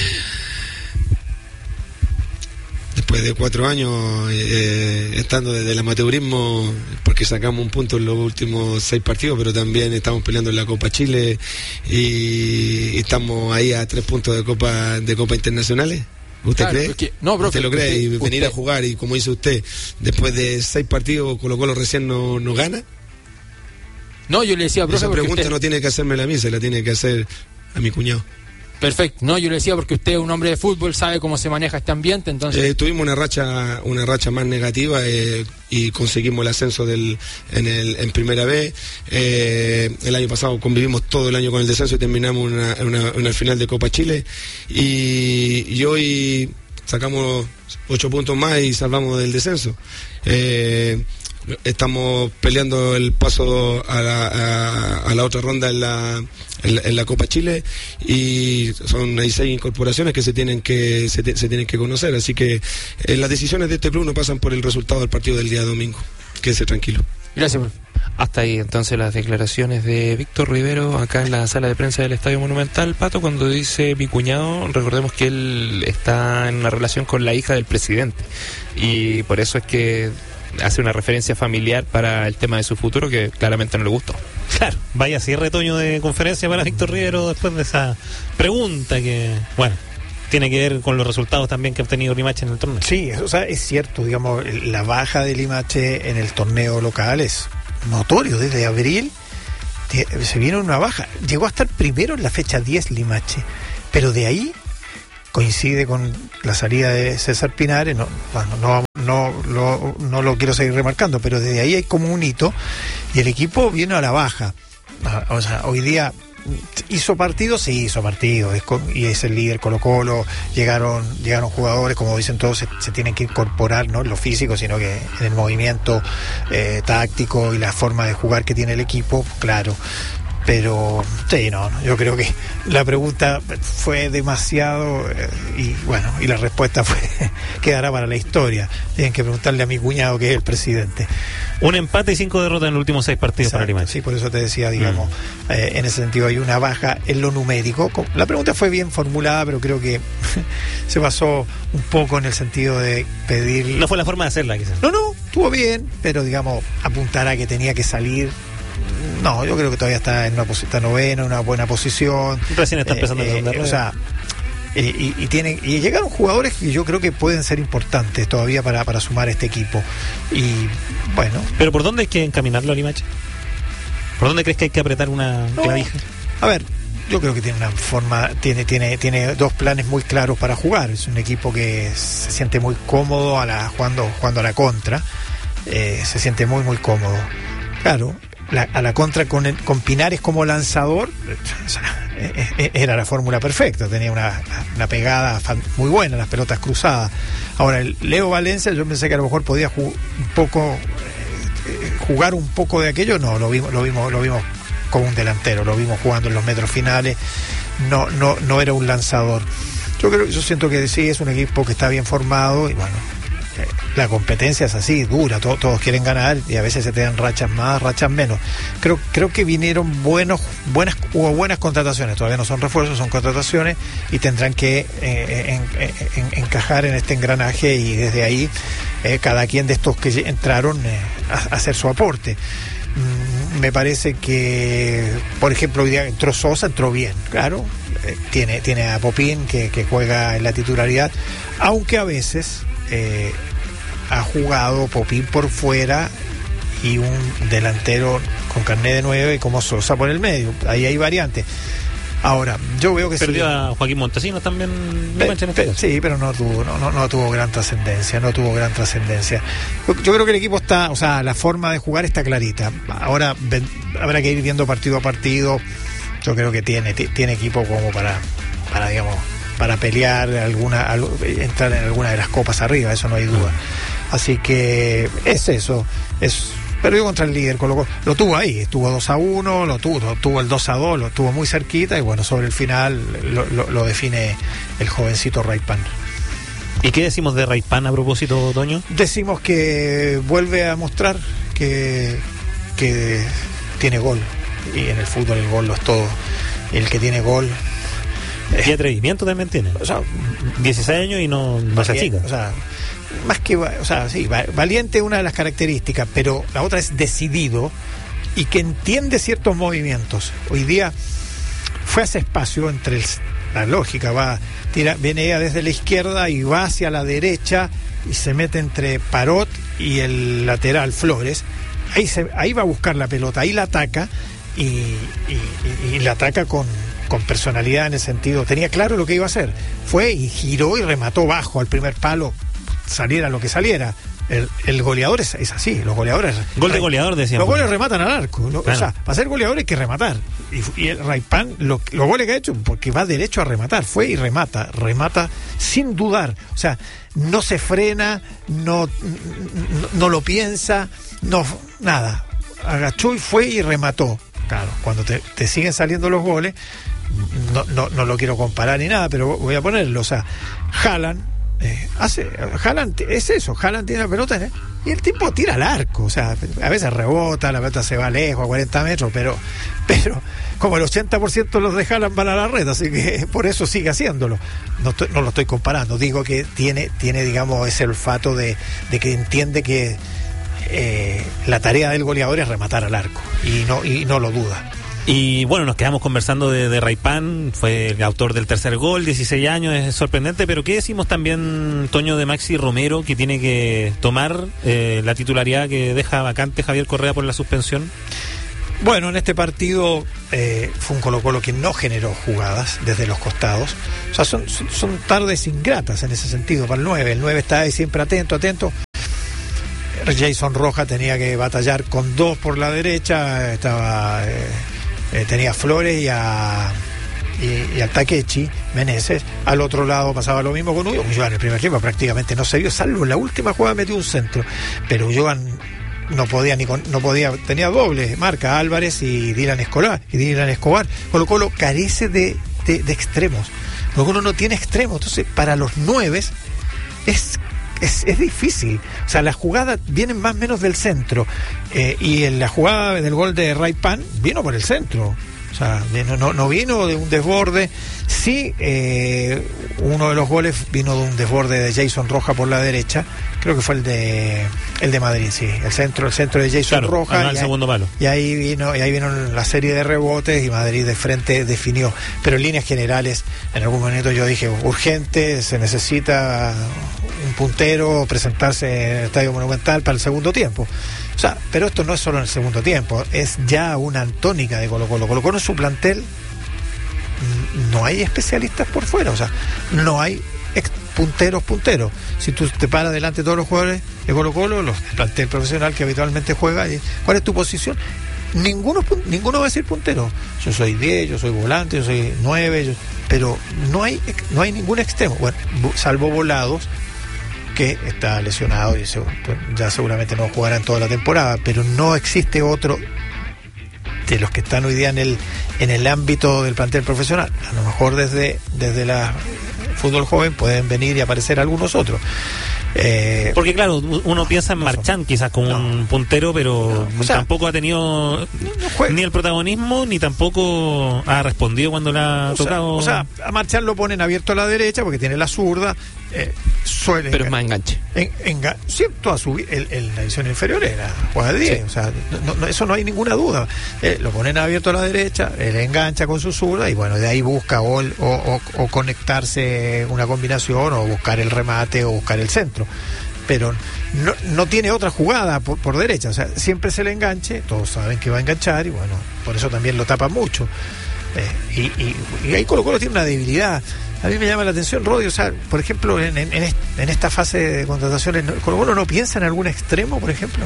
Speaker 8: Después de cuatro años eh, estando desde el amateurismo, porque sacamos un punto en los últimos seis partidos, pero también estamos peleando en la Copa Chile y estamos ahí a tres puntos de Copa de Copa Internacionales. ¿Usted
Speaker 10: claro,
Speaker 8: cree?
Speaker 10: Porque, no, bro,
Speaker 8: ¿Usted lo cree?
Speaker 10: Usted,
Speaker 8: y venir
Speaker 10: usted.
Speaker 8: a jugar y como dice usted, después de seis partidos Colo Colo recién no, no gana.
Speaker 10: No, yo le decía, profe,
Speaker 8: esa pregunta
Speaker 10: usted...
Speaker 8: no tiene que hacerme a mí, se la tiene que hacer a mi cuñado.
Speaker 10: Perfecto, no, yo le decía porque usted es un hombre de fútbol, sabe cómo se maneja este ambiente, entonces...
Speaker 8: Eh, tuvimos una racha una racha más negativa eh, y conseguimos el ascenso del en el en primera B. Eh, el año pasado convivimos todo el año con el descenso y terminamos una, una, una final de Copa Chile y, y hoy sacamos ocho puntos más y salvamos del descenso. Eh, Estamos peleando el paso a la, a, a la otra ronda en la, en la, en la Copa Chile y son hay seis incorporaciones que se tienen que se, te, se tienen que conocer, así que eh, las decisiones de este club no pasan por el resultado del partido del día domingo. Quédese tranquilo.
Speaker 10: Gracias, profe.
Speaker 7: Hasta ahí entonces las declaraciones de Víctor Rivero acá en la sala de prensa del Estadio Monumental. Pato, cuando dice mi cuñado, recordemos que él está en una relación con la hija del presidente y por eso es que hace una referencia familiar para el tema de su futuro que claramente no le gustó.
Speaker 5: Claro, vaya cierre retoño de conferencia para Víctor Rivero después de esa pregunta que, bueno, tiene que ver con los resultados también que ha obtenido Limache en el torneo.
Speaker 6: Sí, o sea, es cierto, digamos, la baja de Limache en el torneo local es notorio. Desde abril se vino una baja. Llegó a estar primero en la fecha diez Limache, pero de ahí coincide con la salida de César Pinares. No, bueno, no vamos no, lo, no lo quiero seguir remarcando, pero desde ahí hay como un hito y el equipo viene a la baja. O sea, hoy día hizo partido, sí hizo partido, es con, y es el líder Colo-Colo, llegaron, llegaron jugadores, como dicen todos, se, se tienen que incorporar, no en lo físico, sino que en el movimiento eh, táctico y la forma de jugar que tiene el equipo, claro. Pero sí, no, yo creo que la pregunta fue demasiado eh, y bueno, y la respuesta fue quedará para la historia. Tienen que preguntarle a mi cuñado, que es el presidente.
Speaker 5: Un empate y cinco derrotas en los últimos seis partidos. Exacto, para Limache.
Speaker 6: Sí, por eso te decía, digamos, mm. eh, en ese sentido hay una baja en lo numérico. La pregunta fue bien formulada, pero creo que se basó un poco en el sentido de pedir...
Speaker 5: No fue la forma de hacerla, quizás.
Speaker 6: No, no, estuvo bien, pero digamos, apuntar a que tenía que salir... No, yo creo que todavía está en una posición novena, una buena posición.
Speaker 5: Recién está empezando
Speaker 6: eh,
Speaker 5: a
Speaker 6: eh, O sea, eh, y, y, tienen, y llegaron jugadores que yo creo que pueden ser importantes todavía para, para sumar a este equipo. Y bueno.
Speaker 5: ¿Pero por dónde hay que encaminarlo a Limache? ¿Por dónde crees que hay que apretar una
Speaker 6: no,
Speaker 5: clavija?
Speaker 6: A ver, yo creo que tiene una forma, tiene, tiene, tiene dos planes muy claros para jugar. Es un equipo que se siente muy cómodo a la, jugando, jugando a la contra. Eh, se siente muy, muy cómodo. Claro. La, a la contra con, el, con Pinares como lanzador, o sea, eh, eh, era la fórmula perfecta, tenía una, una pegada muy buena, las pelotas cruzadas. Ahora, el Leo Valencia, yo pensé que a lo mejor podía ju- un poco eh, jugar un poco de aquello, no, lo vimos, lo vimos, lo vimos como un delantero, lo vimos jugando en los metros finales, no, no, no era un lanzador. Yo creo, yo siento que sí es un equipo que está bien formado y bueno. La competencia es así, dura, to- todos quieren ganar y a veces se te dan rachas más, rachas menos. Creo creo que vinieron buenos buenas hubo buenas contrataciones, todavía no son refuerzos, son contrataciones y tendrán que eh, en, en, en, encajar en este engranaje y desde ahí eh, cada quien de estos que entraron eh, a, a hacer su aporte. Mm, me parece que, por ejemplo, hoy día entró Sosa, entró bien, claro, eh, tiene, tiene a Popín que, que juega en la titularidad, aunque a veces... Eh, ha jugado Popín por fuera y un delantero con carnet de nueve como Sosa por el medio. Ahí hay variantes. Ahora, yo veo que
Speaker 5: perdió
Speaker 6: sí,
Speaker 5: a Joaquín Montesinos también.
Speaker 6: Pe, pe, sí, pero no tuvo, no, no, no tuvo gran trascendencia, no tuvo gran trascendencia. Yo, yo creo que el equipo está, o sea, la forma de jugar está clarita. Ahora ven, habrá que ir viendo partido a partido. Yo creo que tiene, t- tiene equipo como para, para digamos, para pelear alguna, algo, entrar en alguna de las copas arriba, eso no hay duda. Así que es eso, es perdió contra el líder, Colo-Colo. Lo tuvo ahí, estuvo dos a uno, lo tuvo, tuvo el dos a dos, lo tuvo muy cerquita y bueno, sobre el final lo, lo, lo define el jovencito Raipan.
Speaker 5: ¿Y qué decimos de Raipan a propósito, Toño?
Speaker 6: Decimos que vuelve a mostrar que, que tiene gol y en el fútbol el gol lo es todo. El que tiene gol...
Speaker 5: ¿Qué atrevimiento también tiene?
Speaker 6: O sea,
Speaker 5: dieciséis años y no, no se achica.
Speaker 6: O sea, más que, o sea, sí, valiente es una de las características, pero la otra es decidido y que entiende ciertos movimientos. Hoy día fue a ese espacio entre el, la lógica, va, tira, viene ella desde la izquierda y va hacia la derecha y se mete entre Parot y el lateral Flores. Ahí, se, ahí va a buscar la pelota, ahí la ataca y, y, y, y la ataca con... con personalidad en el sentido, tenía claro lo que iba a hacer, fue y giró y remató bajo al primer palo, saliera lo que saliera. El, el goleador es, es así, los goleadores...
Speaker 5: Gol de goleador, decíamos.
Speaker 6: Los goles rematan al arco, lo, claro. O sea, para ser goleador hay que rematar. Y, y el Raipan, lo, los goles que ha hecho, porque va derecho a rematar, fue y remata, remata sin dudar. O sea, no se frena, no, no, no lo piensa, no, nada. Agachó y fue y remató. Claro, cuando te, te siguen saliendo los goles, no, no, no lo quiero comparar ni nada, pero voy a ponerlo. O sea, Haaland eh, hace, Haaland es eso, Haaland tiene la pelota ¿eh? y el tipo tira al arco. O sea, a veces rebota, la pelota se va lejos, a cuarenta metros, pero, pero como el ochenta por ciento de los de Haaland van a la red, así que por eso sigue haciéndolo. No, estoy, no lo estoy comparando, digo que tiene, tiene digamos, ese olfato de, de que entiende que Eh, la tarea del goleador es rematar al arco y no y no lo duda.
Speaker 5: Y bueno, nos quedamos conversando de, de Raipan, fue el autor del tercer gol, dieciséis años, es sorprendente, pero ¿qué decimos también, Toño, de Maxi Romero, que tiene que tomar eh, la titularidad que deja vacante Javier Correa por la suspensión?
Speaker 6: Bueno, en este partido eh, fue un Colo-Colo que no generó jugadas desde los costados. O sea, son, son, son tardes ingratas en ese sentido para el nueve. El nueve está ahí siempre atento, atento. Jason Rojas tenía que batallar con dos por la derecha, estaba eh, eh, tenía a Flores y a y, y al Takechi Meneses. Al otro lado pasaba lo mismo con Ulloa. Ulloa en el primer tiempo prácticamente no se vio, salvo en la última jugada metió un centro, pero Ulloa no podía ni con, no podía, tenía doble marca, Álvarez y Dylan Escobar, y Dylan Escobar. Colo Colo carece de, de, de extremos. Colo Colo no tiene extremos, entonces para los nueve es Es, es difícil, o sea, las jugadas vienen más o menos del centro, eh, y en la jugada del gol de Ray Pan vino por el centro, o sea, no, no, no vino de un desborde. Sí, eh, uno de los goles vino de un desborde de Jason Rojas por la derecha, creo que fue el de el de Madrid, sí, el centro, el centro de Jason
Speaker 5: claro,
Speaker 6: Rojas,
Speaker 5: y, segundo palo.
Speaker 6: y ahí vino, y ahí vino la serie de rebotes y Madrid de frente definió, pero en líneas generales, en algún momento yo dije, urgente, se necesita un puntero, presentarse en el Estadio Monumental para el segundo tiempo. O sea, pero esto no es solo en el segundo tiempo, es ya una tónica de Colo Colo. Colo Colo en su plantel no hay especialistas por fuera, o sea, no hay ex punteros punteros. Si tú te paras delante de todos los jugadores de Colo Colo, los plantel profesional que habitualmente juega, ¿cuál es tu posición? Ninguno, ninguno va a decir puntero. Yo soy diez, yo soy volante, yo soy nueve, yo, pero no hay, no hay ningún extremo. Bueno, salvo Volados, que está lesionado y se, ya seguramente no jugará en toda la temporada, pero no existe otro de los que están hoy día en el en el ámbito del plantel profesional. A lo mejor desde desde la fútbol joven pueden venir y aparecer algunos otros. Eh,
Speaker 5: Porque claro, uno piensa en Marchán quizás como no, un puntero, pero no, o sea, tampoco ha tenido no ni el protagonismo ni tampoco ha respondido cuando le ha
Speaker 6: o
Speaker 5: tocado.
Speaker 6: Sea, o sea, a Marchán lo ponen abierto a la derecha porque tiene la zurda, eh, suele
Speaker 7: pero es más enganche.
Speaker 6: En, enga sí, toda su el, el, la división inferior era juega de diez, sí. O sea, no, no, eso no hay ninguna duda. Eh, lo ponen abierto a la derecha, él engancha con su zurda y bueno, de ahí busca o, o, o, o conectarse una combinación o buscar el remate o buscar el centro. Pero no, no tiene otra jugada por, por derecha, o sea, siempre se le enganche, todos saben que va a enganchar y bueno, por eso también lo tapa mucho. Eh, y, y, y ahí Colo Colo tiene una debilidad. A mí me llama la atención, Rodi, o sea, por ejemplo, en, en, en esta fase de contrataciones, ¿Colo Colo no piensa en algún extremo, por ejemplo?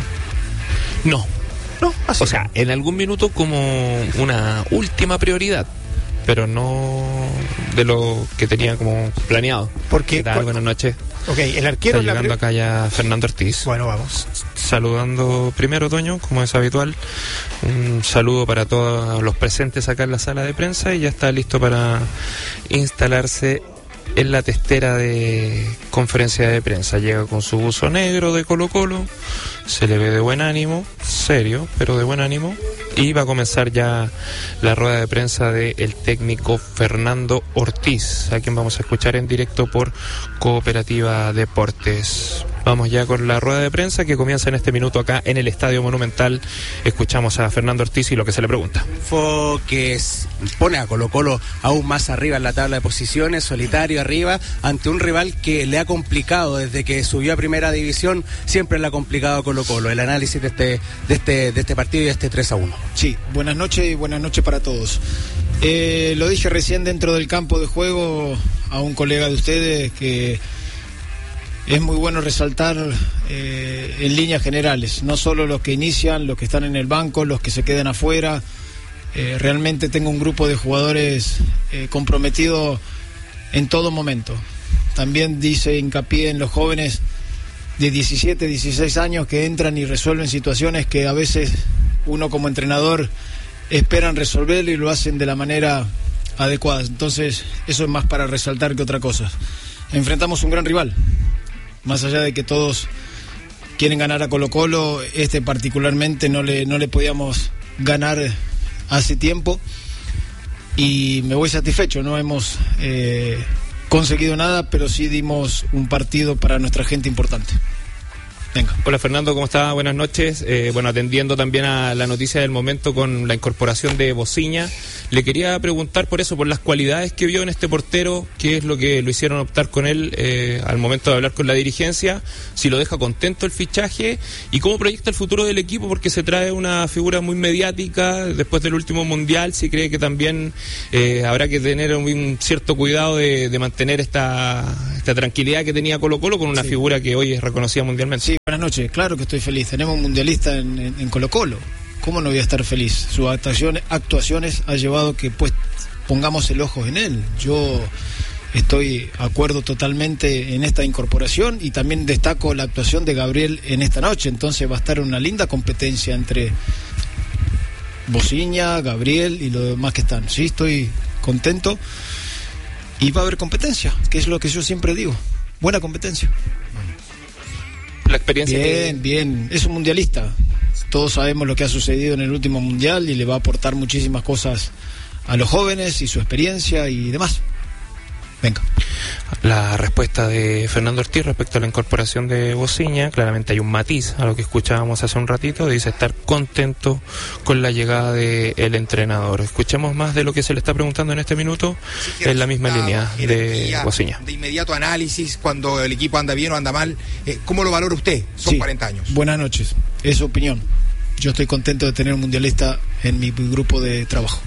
Speaker 7: No.
Speaker 6: No, así
Speaker 7: o sea, no. En algún minuto como una última prioridad, pero no de lo que tenía como planeado.
Speaker 6: Porque
Speaker 7: ¿Qué tal? Buenas noches.
Speaker 6: Ok, el arquero...
Speaker 7: Está llegando acá ya Fernando Ortiz.
Speaker 6: Bueno, vamos.
Speaker 7: Saludando primero, Toño, como es habitual. Un saludo para todos los presentes acá en la sala de prensa y ya está listo para instalarse en la testera de conferencia de prensa. Llega con su buzo negro de Colo Colo, se le ve de buen ánimo, serio, pero de buen ánimo, y va a comenzar ya la rueda de prensa del técnico Fernando Ortiz, a quien vamos a escuchar en directo por Cooperativa Deportes. Vamos ya con la rueda de prensa que comienza en este minuto acá en el Estadio Monumental. Escuchamos a Fernando Ortiz y lo que se le pregunta.
Speaker 11: Que pone a Colo Colo aún más arriba en la tabla de posiciones, solitario arriba, ante un rival que le ha complicado desde que subió a Primera División, siempre le ha complicado a Colo Colo. El análisis de este, de este, de este partido y de este tres a uno.
Speaker 12: Sí, buenas noches y buenas noches para todos. Eh, lo dije recién dentro del campo de juego a un colega de ustedes que es muy bueno resaltar eh, en líneas generales, no solo los que inician, los que están en el banco, los que se quedan afuera. Eh, realmente tengo un grupo de jugadores eh, comprometidos en todo momento. También dice hincapié en los jóvenes de diecisiete, dieciséis años que entran y resuelven situaciones que a veces uno como entrenador esperan resolverlo y lo hacen de la manera adecuada. Entonces eso es más para resaltar que otra cosa. Enfrentamos un gran rival. Más allá de que todos quieren ganar a Colo Colo, este particularmente no le, no le podíamos ganar hace tiempo y me voy satisfecho. No hemos eh, conseguido nada, pero sí dimos un partido para nuestra gente importante. Venga.
Speaker 7: Hola Fernando, ¿cómo está? Buenas noches. Eh, bueno, atendiendo también a la noticia del momento con la incorporación de Bociña, le quería preguntar por eso, por las cualidades que vio en este portero, qué es lo que lo hicieron optar con él eh, al momento de hablar con la dirigencia, si lo deja contento el fichaje y cómo proyecta el futuro del equipo, porque se trae una figura muy mediática después del último mundial, si cree que también eh, habrá que tener un, un cierto cuidado de, de mantener esta esta tranquilidad que tenía Colo Colo con una sí. figura que hoy es reconocida mundialmente.
Speaker 12: Sí, buenas noches, claro que estoy feliz. Tenemos un mundialista en, en, en Colo Colo. ¿Cómo no voy a estar feliz? Sus actuaciones, actuaciones ha llevado que pues pongamos el ojo en él. Yo estoy de acuerdo totalmente en esta incorporación y también destaco la actuación de Gabriel en esta noche. Entonces va a estar una linda competencia entre Bociña, Gabriel y los demás que están. Sí, estoy contento y va a haber competencia, que es lo que yo siempre digo. Buena competencia.
Speaker 7: La experiencia.
Speaker 12: Bien, que... bien. Es un mundialista. Todos sabemos lo que ha sucedido en el último mundial y le va a aportar muchísimas cosas a los jóvenes y su experiencia y demás. Venga.
Speaker 7: La respuesta de Fernando Ortiz respecto a la incorporación de Bociña, claramente hay un matiz a lo que escuchábamos hace un ratito, dice estar contento con la llegada del entrenador. Escuchemos más de lo que se le está preguntando en este minuto, sí, en la misma línea de Bociña.
Speaker 13: De inmediato análisis, cuando el equipo anda bien o anda mal, eh, ¿cómo lo valora usted? Son
Speaker 12: sí.
Speaker 13: cuarenta años.
Speaker 12: Buenas noches, es su opinión. Yo estoy contento de tener un mundialista en mi grupo de trabajo.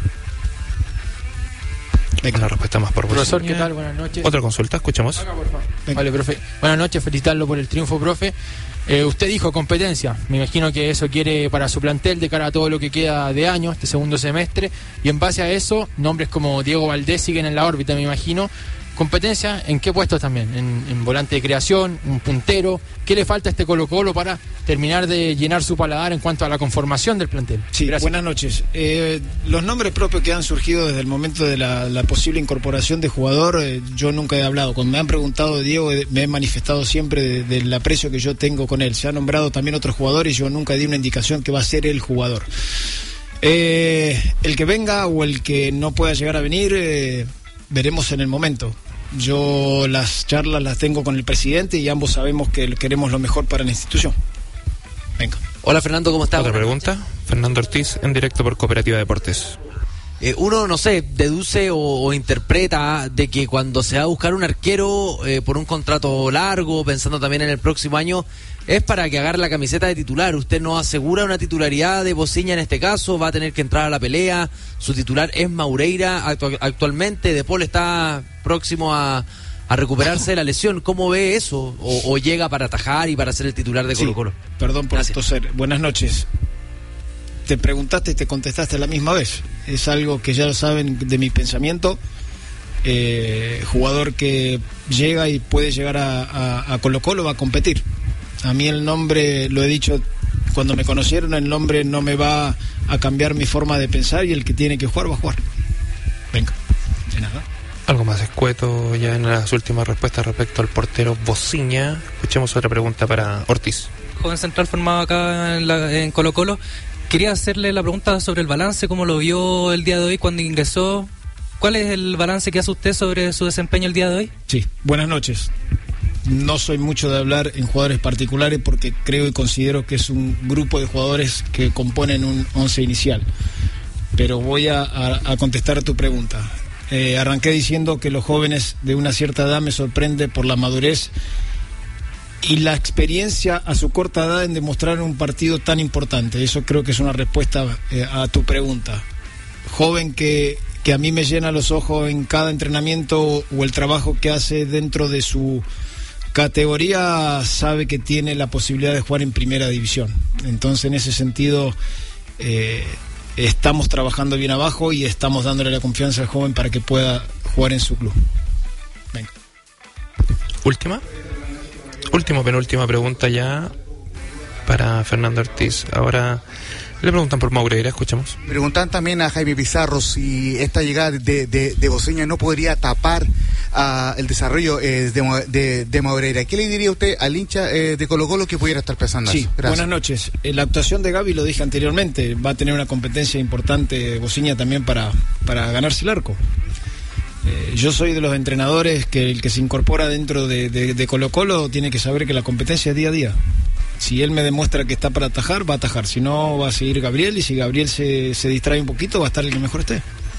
Speaker 7: Venga. Una respuesta más por
Speaker 10: Profesor, ¿qué tal? Buenas noches.
Speaker 7: Otra consulta, escuchamos.
Speaker 10: Acá, por favor. Vale, profe. Buenas noches, felicitarlo por el triunfo, profe. Eh, usted dijo competencia. Me imagino que eso quiere para su plantel de cara a todo lo que queda de año, este segundo semestre. Y en base a eso, nombres como Diego Valdés siguen en la órbita, me imagino. ¿Competencia en qué puestos también? ¿En, en volante de creación? ¿Un puntero? ¿Qué le falta a este Colo Colo para terminar de llenar su paladar en cuanto a la conformación del plantel?
Speaker 12: Sí, gracias. Buenas noches. Eh, los nombres propios que han surgido desde el momento de la, la posible incorporación de jugador, eh, yo nunca he hablado. Cuando me han preguntado de Diego, eh, me he manifestado siempre de, del aprecio que yo tengo con él. Se ha nombrado también otros jugadores y yo nunca di una indicación que va a ser el jugador. Eh, el que venga o el que no pueda llegar a venir... Eh, veremos en el momento. Yo las charlas las tengo con el presidente y ambos sabemos que queremos lo mejor para la institución. Venga.
Speaker 14: Hola Fernando, ¿cómo estás?
Speaker 7: Otra pregunta. Fernando Ortiz, en directo por Cooperativa Deportes.
Speaker 14: Eh, uno, no sé, deduce o, o interpreta de que cuando se va a buscar un arquero eh, por un contrato largo, pensando también en el próximo año, es para que agarre la camiseta de titular. Usted no asegura una titularidad de Bociña en este caso, va a tener que entrar a la pelea. Su titular es Maureira actu- actualmente. De Paul está próximo a, a recuperarse de la lesión. ¿Cómo ve eso? ¿O, o llega para atajar y para ser el titular de Colo
Speaker 12: sí,
Speaker 14: Colo?
Speaker 12: Perdón por toser. Buenas noches. Te preguntaste y te contestaste a la misma vez. Es algo que ya lo saben de mi pensamiento. Eh, jugador que llega y puede llegar a, a, a Colo Colo va a competir. A mí el nombre, lo he dicho cuando me conocieron, el nombre no me va a cambiar mi forma de pensar y el que tiene que jugar va a jugar. Venga. De nada.
Speaker 7: Algo más escueto ya en las últimas respuestas respecto al portero Bociña. Escuchemos otra pregunta para Ortiz.
Speaker 9: Joven central formado acá en, la, en Colo Colo. Quería hacerle la pregunta sobre el balance, cómo lo vio el día de hoy cuando ingresó. ¿Cuál es el balance que hace usted sobre su desempeño el día de hoy?
Speaker 12: Sí, buenas noches. No soy mucho de hablar en jugadores particulares porque creo y considero que es un grupo de jugadores que componen un once inicial. Pero voy a, a, a contestar a tu pregunta. Eh, arranqué diciendo que los jóvenes de una cierta edad me sorprende por la madurez y la experiencia a su corta edad en demostrar un partido tan importante. Eso creo que es una respuesta eh, a tu pregunta. Joven que, que a mí me llena los ojos en cada entrenamiento o el trabajo que hace dentro de su categoría, sabe que tiene la posibilidad de jugar en primera división. Entonces en ese sentido eh, estamos trabajando bien abajo y estamos dándole la confianza al joven para que pueda jugar en su club. Venga.
Speaker 7: Última Última, penúltima pregunta ya para Fernando Ortiz. Ahora le preguntan por Maureira, escuchamos.
Speaker 15: Preguntan también a Jaime Pizarro si esta llegada de, de, de Bociña no podría tapar uh, el desarrollo eh, de, de, de Maureira. ¿Qué le diría usted al hincha eh, de Colo Colo que pudiera estar pensando?
Speaker 12: Sí, gracias. Buenas noches. Eh, la actuación de Gaby, lo dije anteriormente, va a tener una competencia importante Bociña también para, para ganarse el arco. Eh, yo soy de los entrenadores que el que se incorpora dentro de, de, de Colo Colo tiene que saber que la competencia es día a día. Si él me demuestra que está para atajar, va a atajar. Si no, va a seguir Gabriel, y si Gabriel se, se distrae un poquito, va a estar el que mejor esté.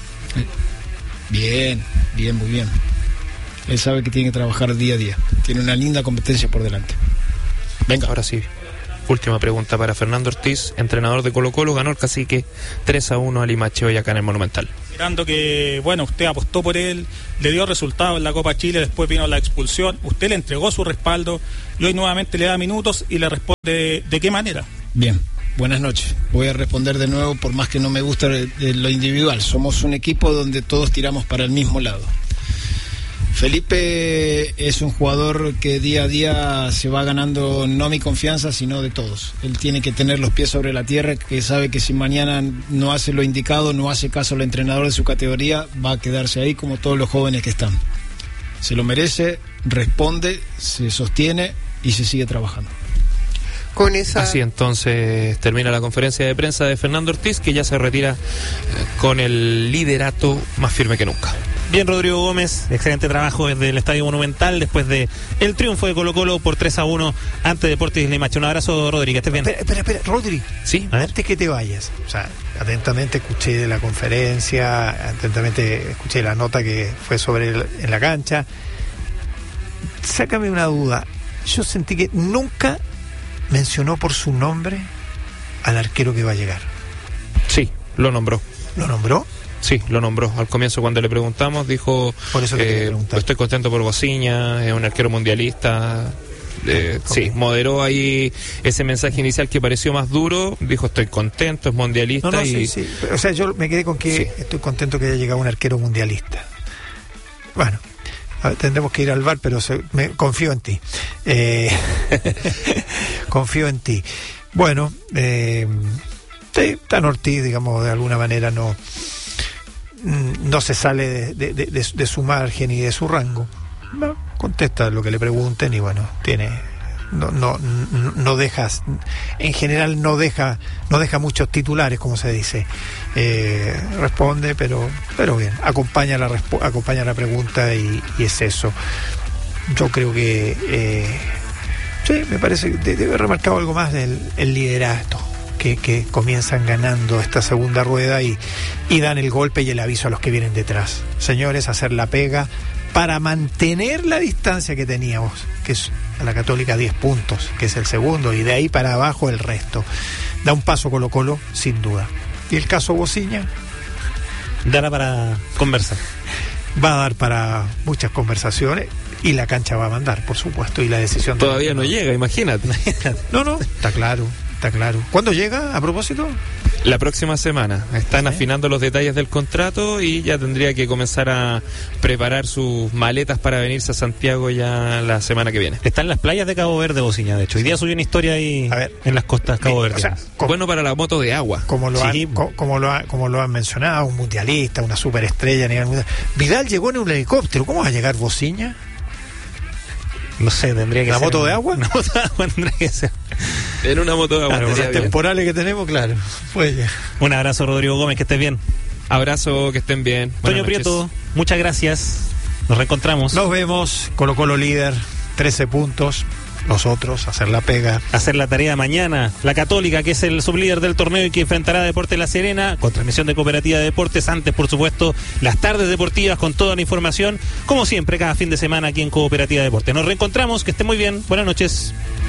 Speaker 12: Bien, bien, muy bien. Él sabe que tiene que trabajar día a día. Tiene una linda competencia por delante.
Speaker 7: Venga, ahora sí. última pregunta para Fernando Ortiz, entrenador de Colo-Colo. Ganó el Cacique tres a uno al Limache hoy acá en el Monumental.
Speaker 16: Mirando que, bueno, usted apostó por él, le dio resultados en la Copa Chile, después vino la expulsión, usted le entregó su respaldo y hoy nuevamente le da minutos y le responde de, de qué manera.
Speaker 12: Bien, buenas noches. Voy a responder de nuevo, por más que no me gusta lo individual. Somos un equipo donde todos tiramos para el mismo lado. Felipe es un jugador que día a día se va ganando no mi confianza, sino de todos. Él tiene que tener los pies sobre la tierra, que sabe que si mañana no hace lo indicado, no hace caso al entrenador de su categoría, va a quedarse ahí como todos los jóvenes que están. Se lo merece, responde, se sostiene y se sigue trabajando.
Speaker 7: Con esa... Así entonces termina la conferencia de prensa de Fernando Ortiz, que ya se retira eh, con el liderato más firme que nunca.
Speaker 5: Bien, Rodrigo Gómez, excelente trabajo desde el Estadio Monumental después de el triunfo de Colo-Colo por tres a uno ante Deportes Limache. Un abrazo, Rodri, que estés bien.
Speaker 6: Espera, espera, espera, Rodri,
Speaker 5: ¿sí?
Speaker 6: Antes que te vayas, o sea, atentamente escuché de la conferencia, atentamente escuché la nota que fue sobre el, en la cancha. Sácame una duda. Yo sentí que nunca mencionó por su nombre al arquero que va a llegar.
Speaker 7: Sí, lo nombró.
Speaker 6: ¿Lo nombró?
Speaker 7: Sí, lo nombró. Al comienzo cuando le preguntamos dijo,
Speaker 6: por eso que
Speaker 7: eh, estoy contento por Bociña, es un arquero mundialista. Eh, okay. Sí, moderó ahí ese mensaje inicial que pareció más duro, dijo estoy contento, es mundialista.
Speaker 6: No, no,
Speaker 7: y...
Speaker 6: sí, sí. O sea, yo me quedé con que sí. Estoy contento que haya llegado un arquero mundialista. Bueno, tendremos que ir al V A R, pero se, me, confío en ti. Eh, confío en ti. Bueno, eh, sí, Tan Ortiz, digamos, de alguna manera no no se sale de, de, de, de su margen y de su rango. No, contesta lo que le pregunten y bueno, tiene no no no dejas en general no deja no deja muchos titulares, como se dice. Eh, responde, pero pero bien, acompaña la resp- acompaña la pregunta y, y es eso. Yo creo que eh, sí, me parece que debe haber remarcado algo más del el liderato. Que, que comienzan ganando esta segunda rueda y, y dan el golpe y el aviso a los que vienen detrás. Señores, hacer la pega para mantener la distancia que teníamos, que es a la Católica diez puntos, que es el segundo, y de ahí para abajo el resto. Da un paso Colo-Colo, sin duda. Y el caso Bociña
Speaker 5: dará para conversar.
Speaker 6: Va a dar para muchas conversaciones y la cancha va a mandar, por supuesto, y la decisión...
Speaker 7: Todavía no llega, imagínate.
Speaker 6: No, no, está claro. Está claro. ¿Cuándo llega, a propósito?
Speaker 7: La próxima semana. Están ¿sí? afinando los detalles del contrato y ya tendría que comenzar a preparar sus maletas para venirse a Santiago ya la semana que viene.
Speaker 5: Está en las playas de Cabo Verde, Bociña, de hecho. Hoy día subió una historia ahí a ver, en las costas Cabo Verde. O sea,
Speaker 7: como, bueno para la moto de agua.
Speaker 6: Como lo, sí. han, co, como, lo ha, como lo han mencionado, un mundialista, una superestrella a nivel mundial. Vidal llegó en un helicóptero. ¿Cómo va a llegar Bociña?
Speaker 5: No sé, tendría que
Speaker 6: ¿La
Speaker 5: ser.
Speaker 6: ¿La moto de agua?
Speaker 5: Una moto de agua tendría que ser.
Speaker 7: En una moto de agua.
Speaker 6: Claro, con las temporales que tenemos, claro. Puede.
Speaker 5: Un abrazo, Rodrigo Gómez, que estés bien.
Speaker 7: Abrazo, que estén bien.
Speaker 5: Toño Prieto, muchas gracias. Nos reencontramos.
Speaker 6: Nos vemos. Colo-Colo líder, trece puntos. Nosotros, hacer la pega.
Speaker 5: Hacer la tarea mañana. La Católica, que es el sublíder del torneo y que enfrentará a Deportes La Serena, con transmisión de Cooperativa de Deportes. Antes, por supuesto, las tardes deportivas con toda la información, como siempre, cada fin de semana aquí en Cooperativa de Deportes. Nos reencontramos, que estén muy bien. Buenas noches.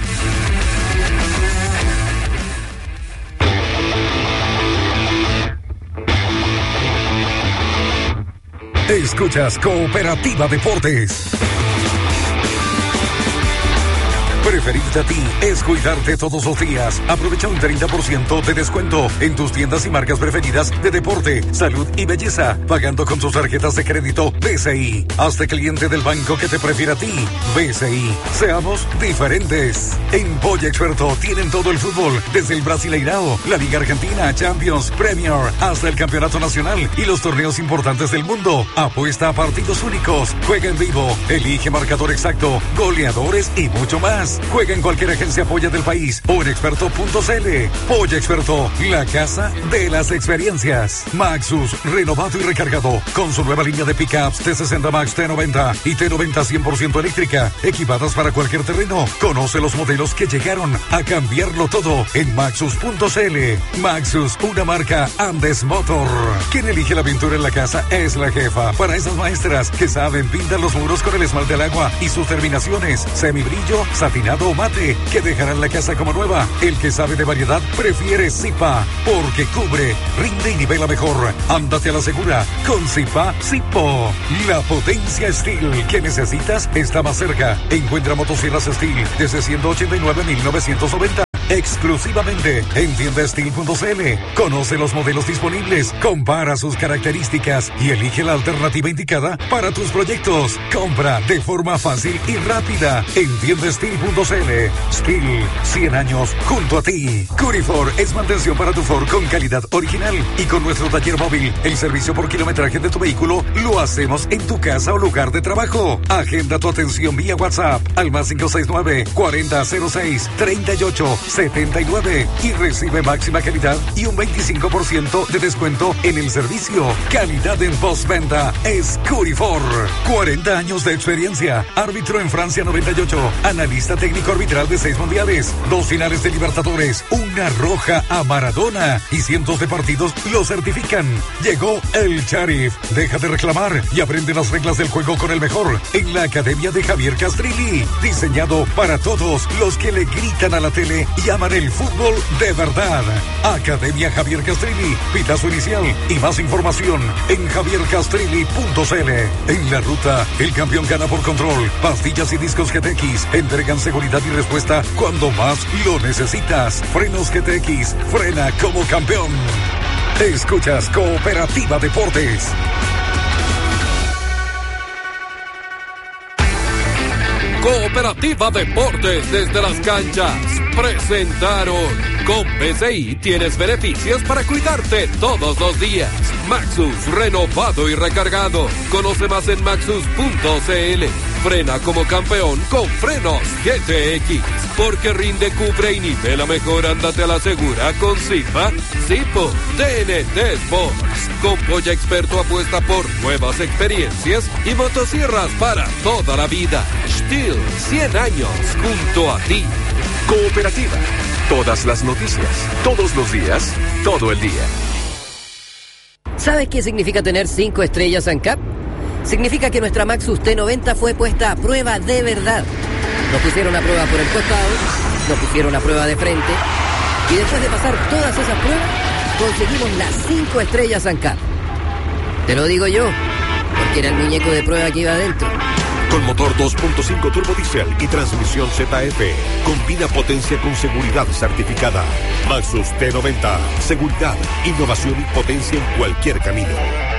Speaker 17: Escuchas Cooperativa Deportes. Preferirte a ti es cuidarte todos los días. Aprovecha un treinta por ciento de descuento en tus tiendas y marcas preferidas de deporte, salud y belleza, pagando con tus tarjetas de crédito B C I. Hazte cliente del banco que te prefiere a ti. B C I. Seamos diferentes. En Polla Experto tienen todo el fútbol, desde el Brasileirao, la Liga Argentina, Champions, Premier, hasta el Campeonato Nacional y los torneos importantes del mundo. Apuesta a partidos únicos, juega en vivo, elige marcador exacto, goleadores y mucho más. Juega en cualquier agencia Polla del país o en experto punto c l. Polla Experto, la casa de las experiencias. Maxus, renovado y recargado, con su nueva línea de pickups T sesenta Max, T noventa y T noventa cien por ciento eléctrica, equipadas para cualquier terreno. Conoce los modelos que llegaron a cambiarlo todo en maxus punto c l. Maxus, una marca Andes Motor. Quien elige la pintura en la casa es la jefa. Para esas maestras que saben pintar los muros con el esmalte al agua y sus terminaciones, semibrillo, satinado combinado o mate, que dejarán la casa como nueva. El que sabe de variedad prefiere Zipa, porque cubre, rinde y nivela mejor. Ándate a la segura con Zipa Zipo. La potencia Steel que necesitas está más cerca. Encuentra motosierras Steel desde ciento ochenta y nueve mil novecientos noventa. Exclusivamente en tienda steel punto c l. Conoce los modelos disponibles, compara sus características y elige la alternativa indicada para tus proyectos. Compra de forma fácil y rápida en tienda steel punto c l. Steel, cien años junto a ti. Curifor es mantención para tu Ford con calidad original, y con nuestro taller móvil, el servicio por kilometraje de tu vehículo lo hacemos en tu casa o lugar de trabajo. Agenda tu atención vía WhatsApp al más cinco seis nueve, cuarenta cero seis, treinta y ocho setenta y nueve y recibe máxima calidad y un veinticinco por ciento de descuento en el servicio. Calidad en postventa es Curifor. cuarenta años de experiencia. Árbitro en Francia noventa y ocho. Analista técnico arbitral de seis mundiales. Dos finales de Libertadores. Una roja a Maradona. Y cientos de partidos lo certifican. Llegó el Sheriff. Deja de reclamar y aprende las reglas del juego con el mejor en la Academia de Javier Castrilli. Diseñado para todos los que le gritan a la tele y aman el fútbol de verdad. Academia Javier Castrilli, pitazo inicial y más información en javier castrilli punto c l. En la ruta, el campeón gana por control. Pastillas y discos G T X entregan seguridad y respuesta cuando más lo necesitas. Frenos G T X, frena como campeón. Escuchas Cooperativa Deportes.
Speaker 18: Cooperativa Deportes desde las canchas presentaron: con B C I tienes beneficios para cuidarte todos los días. Maxus, renovado y recargado. Conoce más en maxus punto c l. Frena como campeón con frenos G T X. Porque rinde, cubre y nivela mejor. Ándate a la segura con Zipa Zipo. T N T Sports. Con Polla Experto apuesta por nuevas experiencias y motosierras para toda la vida. Steel, cien años junto a ti.
Speaker 19: Cooperativa. Todas las noticias, todos los días, todo el día.
Speaker 20: ¿Sabes qué significa tener cinco estrellas ANCAP? Significa que nuestra Maxus T noventa fue puesta a prueba de verdad. Nos pusieron a prueba por el costado, nos pusieron a prueba de frente, y después de pasar todas esas pruebas, conseguimos las cinco estrellas ANCAP. Te lo digo yo, porque era el muñeco de prueba que iba adentro.
Speaker 19: Con motor dos punto cinco turbo diésel y transmisión Z F. Combina potencia con seguridad certificada. Maxus T noventa. Seguridad, innovación y potencia en cualquier camino.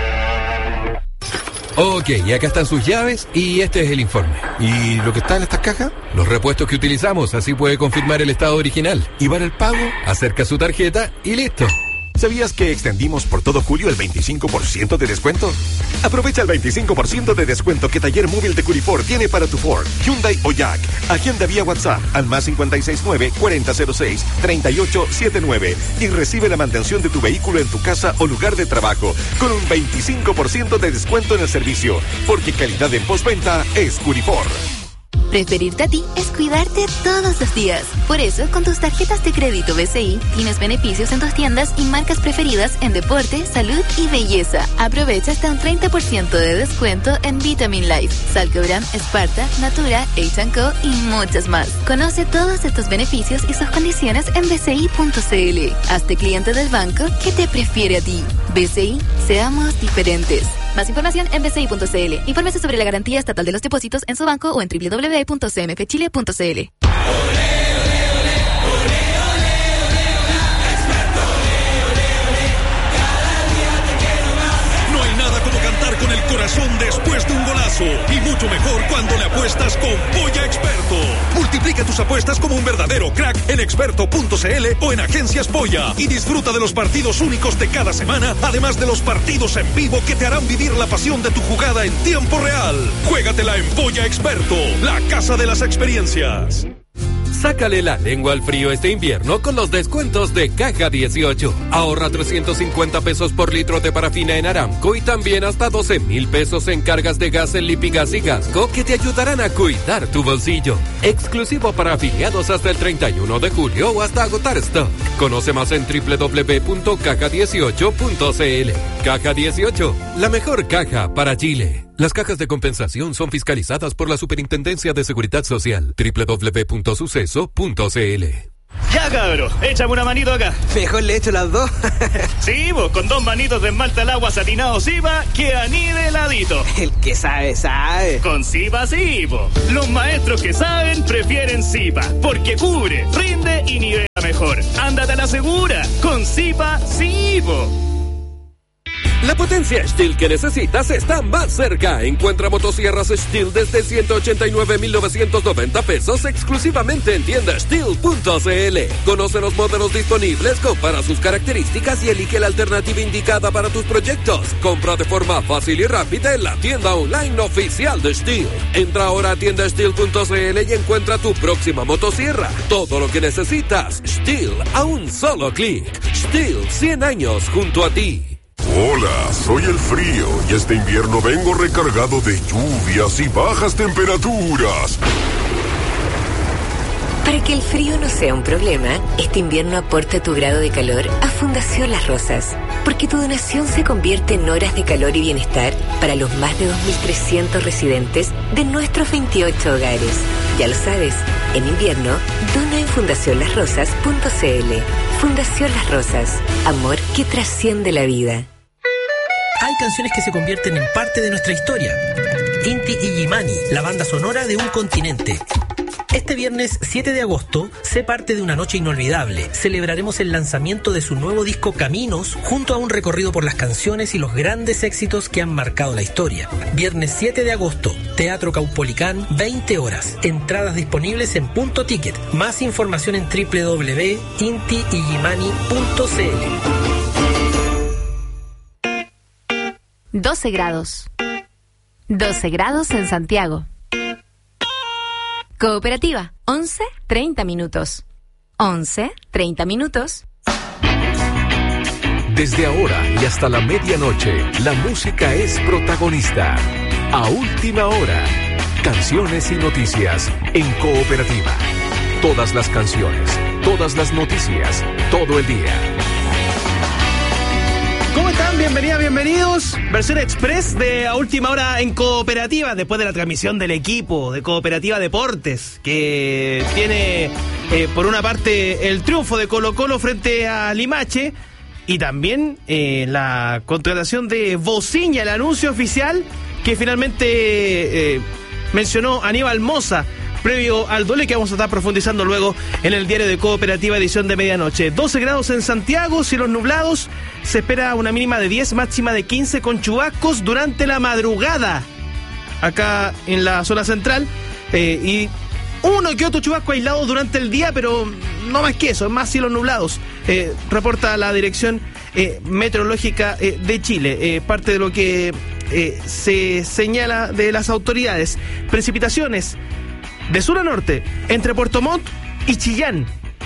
Speaker 18: Ok, y acá están sus llaves y este es el informe.
Speaker 19: ¿Y lo que está en estas cajas?
Speaker 18: Los repuestos que utilizamos, así puede confirmar el estado original.
Speaker 19: ¿Y para el pago?
Speaker 18: Acerca su tarjeta y listo.
Speaker 19: ¿Sabías que extendimos por todo julio el veinticinco por ciento de descuento? Aprovecha el veinticinco por ciento de descuento que Taller Móvil de Curifor tiene para tu Ford, Hyundai o Jack. Agenda vía WhatsApp al más cinco seis nueve, cuarenta cero seis, treinta y ocho setenta y nueve y recibe la mantención de tu vehículo en tu casa o lugar de trabajo con un veinticinco por ciento de descuento en el servicio, porque calidad en postventa es Curifor.
Speaker 21: Preferirte a ti es cuidarte todos los días. Por eso, con tus tarjetas de crédito B C I, tienes beneficios en tus tiendas y marcas preferidas en deporte, salud y belleza. Aprovecha hasta un treinta por ciento de descuento en Vitamin Life, Salcobram, Sparta, Natura, H and Co y muchas más. Conoce todos estos beneficios y sus condiciones en b c i punto c l. Hazte cliente del banco que te prefiere a ti. B C I, seamos diferentes. Más información en b c i punto c l. Infórmese sobre la garantía estatal de los depósitos en su banco o en w w w punto c m f chile punto c l.
Speaker 22: No hay nada como cantar con el corazón después de un golazo, y mucho mejor cuando le apuestas con Polla Experto. Multiplica tus apuestas como un verdadero crack en experto punto c l o en Agencias Polla y disfruta de los partidos únicos de cada semana, además de los partidos en vivo que te harán vivir la pasión de tu jugada en tiempo real. Juégatela en Polla Experto, la casa de las experiencias.
Speaker 18: Sácale la lengua al frío este invierno con los descuentos de Caja dieciocho. Ahorra trescientos cincuenta pesos por litro de parafina en Aramco y también hasta doce mil pesos en cargas de gas en Lipigas y Gasco que te ayudarán a cuidar tu bolsillo. Exclusivo para afiliados hasta el treinta y uno de julio o hasta agotar stock. Conoce más en w w w punto caja dieciocho punto c l. Caja dieciocho, la mejor caja para Chile. Las cajas de compensación son fiscalizadas por la Superintendencia de Seguridad Social. doble u doble u doble u punto suceso punto c l.
Speaker 1: Ya, cabro, échame una manito acá.
Speaker 14: Mejor le echo las dos.
Speaker 1: Sí, vos, con dos manitos de esmalta al agua satinado Sipa, queda niveladito.
Speaker 14: El que sabe, sabe.
Speaker 1: Con Sipa, sí, po. Los maestros que saben prefieren Sipa, porque cubre, rinde y nivela mejor. Ándate a la segura. Con Sipa, sí, po.
Speaker 18: La potencia Stihl que necesitas está más cerca. Encuentra motosierras Stihl desde ciento ochenta y nueve mil novecientos noventa pesos exclusivamente en tienda stihl punto c l. Conoce los modelos disponibles, compara sus características y elige la alternativa indicada para tus proyectos. Compra de forma fácil y rápida en la tienda online oficial de Stihl. Entra ahora a tienda stihl punto c l y encuentra tu próxima motosierra. Todo lo que necesitas, Stihl a un solo clic. Stihl, cien años junto a ti.
Speaker 2: Hola, soy el frío y este invierno vengo recargado de lluvias y bajas temperaturas.
Speaker 23: Para que el frío no sea un problema, este invierno aporta tu grado de calor a Fundación Las Rosas, porque tu donación se convierte en horas de calor y bienestar para los más de dos mil trescientos residentes de nuestros veintiocho hogares. Ya lo sabes, en invierno, dona en fundación las rosas punto c l. Fundación Las Rosas, amor que trasciende la vida.
Speaker 24: Hay canciones que se convierten en parte de nuestra historia. Inti Illimani, la banda sonora de un continente. Este viernes siete de agosto, sé parte de una noche inolvidable. Celebraremos el lanzamiento de su nuevo disco Caminos, junto a un recorrido por las canciones y los grandes éxitos que han marcado la historia. Viernes siete de agosto, Teatro Caupolicán, veinte horas. Entradas disponibles en Punto Ticket. Más información en doble u doble u doble u punto inti illimani punto c l.
Speaker 25: doce grados. doce grados en Santiago. Cooperativa, once treinta minutos. once treinta minutos.
Speaker 17: Desde ahora y hasta la medianoche, la música es protagonista. A última hora, canciones y noticias en Cooperativa. Todas las canciones, todas las noticias, todo el día.
Speaker 1: ¿Cómo están? Bienvenidas, bienvenidos. Versión express de A Última Hora en Cooperativa, después de la transmisión del equipo de Cooperativa Deportes, que tiene eh, por una parte el triunfo de Colo-Colo frente a Limache y también eh, la contratación de Bociña, el anuncio oficial que finalmente eh, mencionó Aníbal Mosa previo al duelo, que vamos a estar profundizando luego en el diario de Cooperativa, edición de medianoche. doce grados en Santiago, cielos nublados, se espera una mínima de diez, máxima de quince con chubascos durante la madrugada acá en la zona central, eh, y uno que otro chubasco aislado durante el día, pero no más que eso, más cielos nublados, eh, reporta la Dirección eh, Meteorológica eh, de Chile. Eh, parte de lo que eh, se señala de las autoridades: precipitaciones de sur a norte, entre Puerto Montt y Chillán.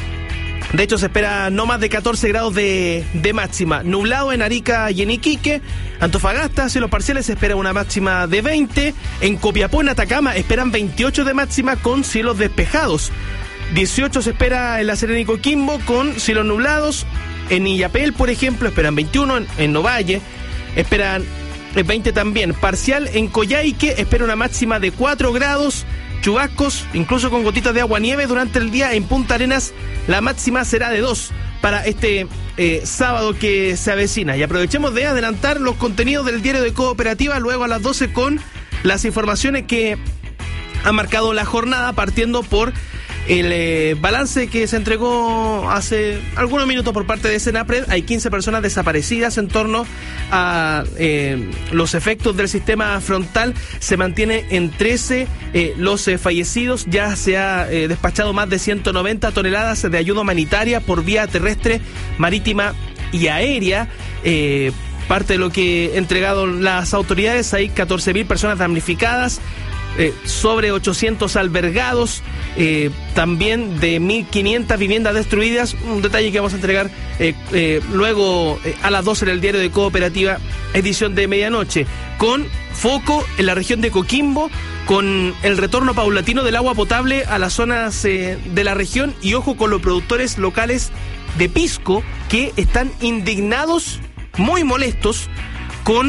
Speaker 1: De hecho, se espera no más de catorce grados de, de máxima. Nublado en Arica y en Iquique. Antofagasta, cielos parciales, se espera una máxima de veinte. En Copiapó, en Atacama, esperan veintiocho de máxima con cielos despejados. dieciocho se espera en La Serena y Coquimbo con cielos nublados. En Illapel, por ejemplo, esperan veintiuno. En, en Novalle esperan veinte también. Parcial en Coyhaique, espera una máxima de cuatro grados. Chubascos, incluso con gotitas de agua nieve durante el día. En Punta Arenas la máxima será de dos para este eh, sábado que se avecina. Y aprovechemos de adelantar los contenidos del diario de Cooperativa luego a las doce con las informaciones que han marcado la jornada, partiendo por el eh, balance que se entregó hace algunos minutos por parte de Senapred. Hay quince personas desaparecidas en torno a eh, los efectos del sistema frontal. Se mantiene en trece eh, los eh, fallecidos. Ya se ha eh, despachado más de ciento noventa toneladas de ayuda humanitaria por vía terrestre, marítima y aérea. Eh, parte de lo que han entregado las autoridades: hay catorce mil personas damnificadas, Eh, sobre ochocientos albergados, eh, también de mil quinientas viviendas destruidas. Un detalle que vamos a entregar eh, eh, luego eh, a las doce en el diario de Cooperativa, edición de medianoche, con foco en la región de Coquimbo, con el retorno paulatino del agua potable a las zonas eh, de la región. Y ojo con los productores locales de pisco, que están indignados, muy molestos con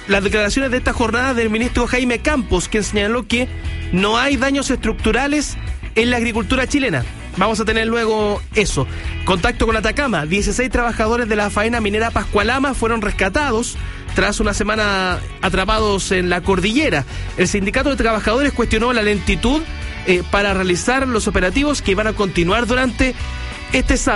Speaker 1: las declaraciones de esta jornada del ministro Jaime Campos, quien señaló que no hay daños estructurales en la agricultura chilena. Vamos a tener luego eso. Contacto con Atacama. dieciséis trabajadores de la faena minera Pascualama fueron rescatados tras una semana atrapados en la cordillera. El sindicato de trabajadores cuestionó la lentitud eh, para realizar los operativos que iban a continuar durante este sábado.